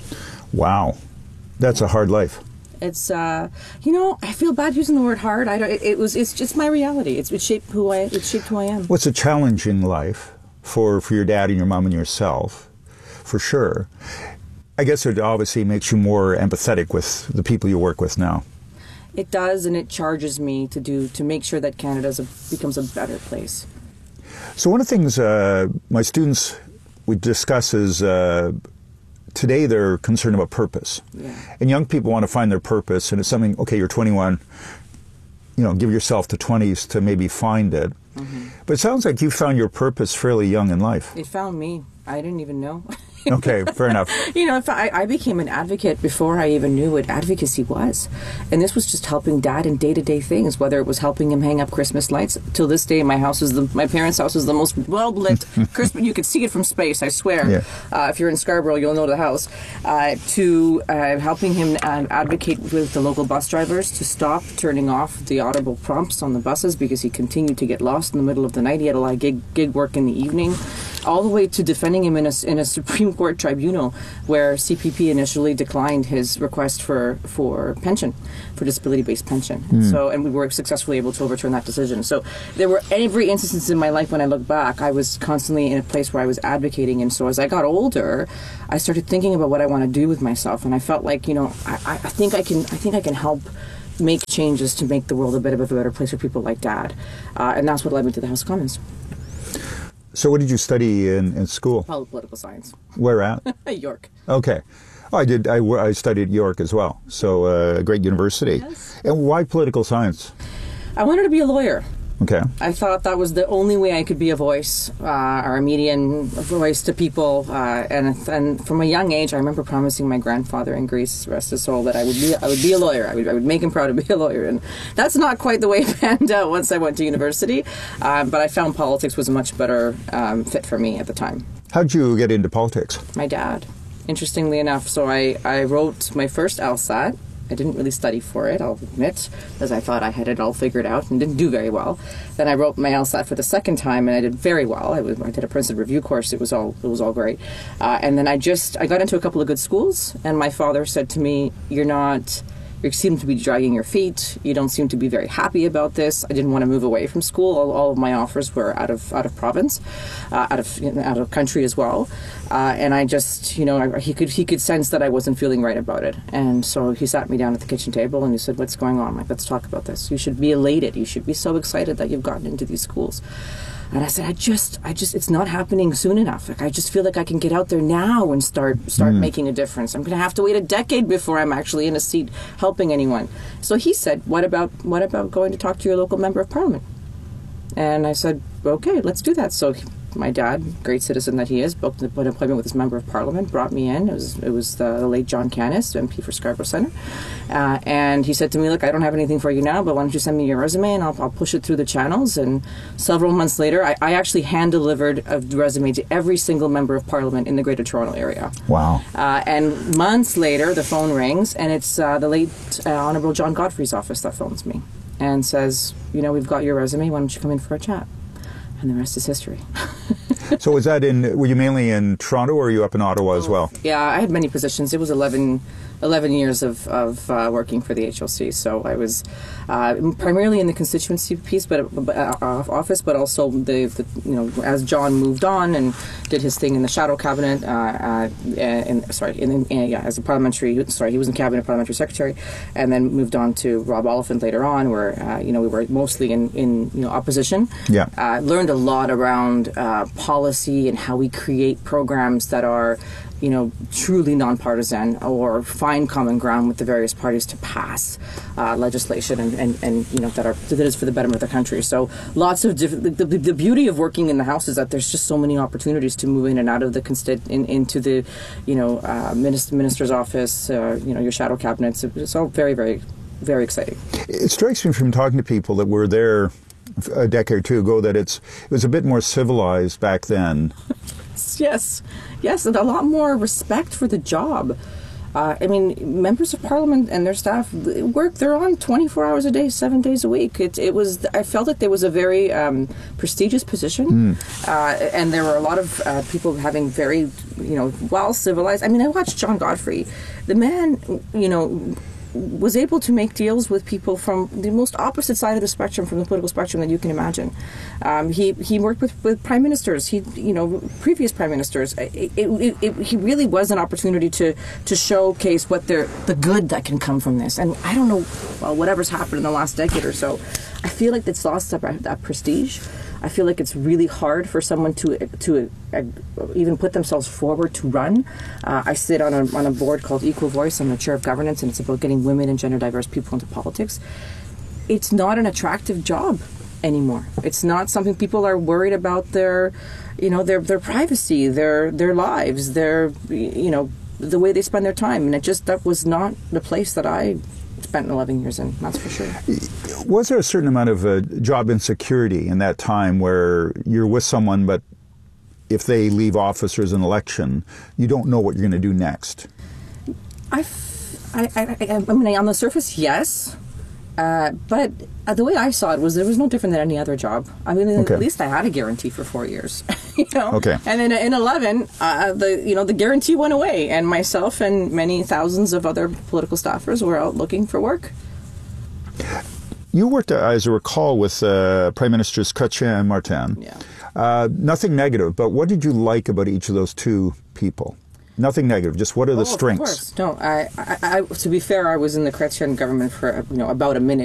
[SPEAKER 5] Wow. That's a hard life.
[SPEAKER 7] It's, uh, you know, I feel bad using the word hard. I don't, it, it was, it's just my reality. It's, it shaped who I, it shaped who I am.
[SPEAKER 5] What's a challenge in life for, for your dad and your mom and yourself, for sure. I guess it obviously makes you more empathetic with the people you work with now.
[SPEAKER 7] It does, and it charges me to do to make sure that Canada is a, becomes a better place.
[SPEAKER 5] So one of the things uh, my students would discuss is uh, today they're concerned about purpose.
[SPEAKER 7] Yeah.
[SPEAKER 5] And young people want to find their purpose, and it's something, okay, you're twenty-one, you know, give yourself the twenties to maybe find it. Mm-hmm. But it sounds like you found your purpose fairly young in life.
[SPEAKER 7] It found me. I didn't even know.
[SPEAKER 5] Okay, fair enough.
[SPEAKER 7] You know, if I, I became an advocate before I even knew what advocacy was. And this was just helping Dad in day-to-day things, whether it was helping him hang up Christmas lights. Till this day, my house is the, my parents' house is the most well-lit Christmas. You could see it from space, I swear. Yeah. Uh, if you're in Scarborough, you'll know the house. Uh, to uh, helping him uh, advocate with the local bus drivers to stop turning off the audible prompts on the buses because he continued to get lost in the middle of the night. He had a lot of gig, gig work in the evening. All the way to defending him in a, in a Supreme Court tribunal where C P P initially declined his request for, for pension, for disability-based pension. Mm. So, and we were successfully able to overturn that decision. So there were every instance in my life when I look back, I was constantly in a place where I was advocating. And so as I got older, I started thinking about what I want to do with myself. And I felt like, you know, I, I think I can, I think I can help make changes to make the world a bit of a better place for people like Dad. Uh, and that's what led me to the House of Commons.
[SPEAKER 5] So what did you study in, in school?
[SPEAKER 7] Political science.
[SPEAKER 5] Where at?
[SPEAKER 7] York.
[SPEAKER 5] Okay. Oh, I did. I, I studied at York as well. So uh, a great university. Yes. And why political science?
[SPEAKER 7] I wanted to be a lawyer.
[SPEAKER 5] Okay.
[SPEAKER 7] I thought that was the only way I could be a voice, uh, or a median voice to people. Uh, and and from a young age, I remember promising my grandfather in Greece, rest his soul, that I would be I would be a lawyer. I would I would make him proud to be a lawyer. And that's not quite the way it panned out once I went to university. Uh, but I found politics was a much better um, fit for me at the time.
[SPEAKER 5] How'd you get into politics?
[SPEAKER 7] My dad, interestingly enough. So I, I wrote my first LSAT. I didn't really study for it, I'll admit, because I thought I had it all figured out and didn't do very well. Then I wrote my LSAT for the second time, and I did very well. I, was, I did a Princeton review course. It was all it was all great. Uh, and then I just I got into a couple of good schools, and my father said to me, "You're not." You seem to be dragging your feet. You don't seem to be very happy about this. I didn't want to move away from school. All, all of my offers were out of out of province, uh, out of you know, out of country as well. Uh, and I just, you know, I, he could he could sense that I wasn't feeling right about it. And so he sat me down at the kitchen table and he said, "What's going on?" I'm like, "Let's talk about this. You should be elated. You should be so excited that you've gotten into these schools." And I said, I just, I just, it's not happening soon enough. Like, I just feel like I can get out there now and start, start mm. making a difference. I'm going to have to wait a decade before I'm actually in a seat helping anyone. So he said, what about, what about going to talk to your local member of parliament? And I said, okay, let's do that. So he, my dad, great citizen that he is, booked an appointment with his member of parliament, brought me in. It was it was the, the late John Canis, M P for Scarborough Centre. Uh, and he said to me, look, I don't have anything for you now, but why don't you send me your resume and I'll, I'll push it through the channels. And several months later, I, I actually hand-delivered a resume to every single member of parliament in the Greater Toronto area.
[SPEAKER 5] Wow.
[SPEAKER 7] Uh, and months later, the phone rings, and it's uh, the late uh, Honourable John Godfrey's office that phones me and says, you know, we've got your resume, why don't you come in for a chat? And the rest is history.
[SPEAKER 5] So was that in, were you mainly in Toronto or were you up in Ottawa as well?
[SPEAKER 7] Yeah, I had many positions. It was eleven, eleven years of, of uh, working for the H L C. So I was uh, primarily in the constituency piece, but uh, office, but also the, the, you know, as John moved on and did his thing in the shadow cabinet, uh, uh, and sorry, in, in, yeah, as a parliamentary, sorry, he was in cabinet parliamentary secretary, and then moved on to Rob Oliphant later on, where uh, you know we were mostly in, in you know opposition.
[SPEAKER 5] Yeah,
[SPEAKER 7] uh, learned a lot around uh, policy and how we create programs that are, you know, truly nonpartisan or find common ground with the various parties to pass uh, legislation and, and, and, you know, that are that is for the betterment of the country. So lots of different, the, the, the beauty of working in the House is that there's just so many opportunities to move in and out of the, consti- in, into the, you know, uh, minister, minister's office, uh, you know, your shadow cabinets. It's all very, very, very exciting.
[SPEAKER 5] It strikes me from talking to people that were there a decade or two ago that it's it was a bit more civilized back then.
[SPEAKER 7] Yes, yes, and a lot more respect for the job. Uh, I mean, members of parliament and their staff work, they're on twenty-four hours a day, seven days a week. It, it was, I felt that there was a very um, prestigious position, mm. uh, and there were a lot of uh, people having very, you know, well-civilized. I mean, I watched John Godfrey. The man, you know, was able to make deals with people from the most opposite side of the spectrum, from the political spectrum that you can imagine. Um, he he worked with, with prime ministers. He you know previous prime ministers. It, it, it, he really was an opportunity to to showcase what they're, the good that can come from this. And I don't know, well, whatever's happened in the last decade or so, I feel like it's lost that, that prestige. I feel like it's really hard for someone to to uh, even put themselves forward to run. Uh, I sit on a on a board called Equal Voice. I'm the chair of governance, and it's about getting women and gender diverse people into politics. it's not an attractive job anymore. It's not something people are worried about their, you know, their their privacy, their their lives, their, you know, the way they spend their time. And it just, that was not the place that I spent eleven years in, that's for sure.
[SPEAKER 5] Was there a certain amount of uh, job insecurity in that time where you're with someone, but if they leave office or as an election, you don't know what you're going to do next?
[SPEAKER 7] I, I, I, I mean, on the surface, yes. Uh, but uh, the way I saw it was there was no different than any other job. I mean,
[SPEAKER 5] Okay.
[SPEAKER 7] at least I had a guarantee for four years, you know.
[SPEAKER 5] Okay.
[SPEAKER 7] And then in eleven, uh, the you know the guarantee went away, and myself and many thousands of other political staffers were out looking for work.
[SPEAKER 5] You worked, uh, as I recall, with uh, Prime Ministers Chrétien and Martin.
[SPEAKER 7] Yeah.
[SPEAKER 5] Uh, nothing negative, but what did you like about each of those two people? Nothing negative, just what are the
[SPEAKER 7] Oh,
[SPEAKER 5] strengths?
[SPEAKER 7] Of course. No, I, I, I, to be fair, I was in the Chrétien government for you know about a minute.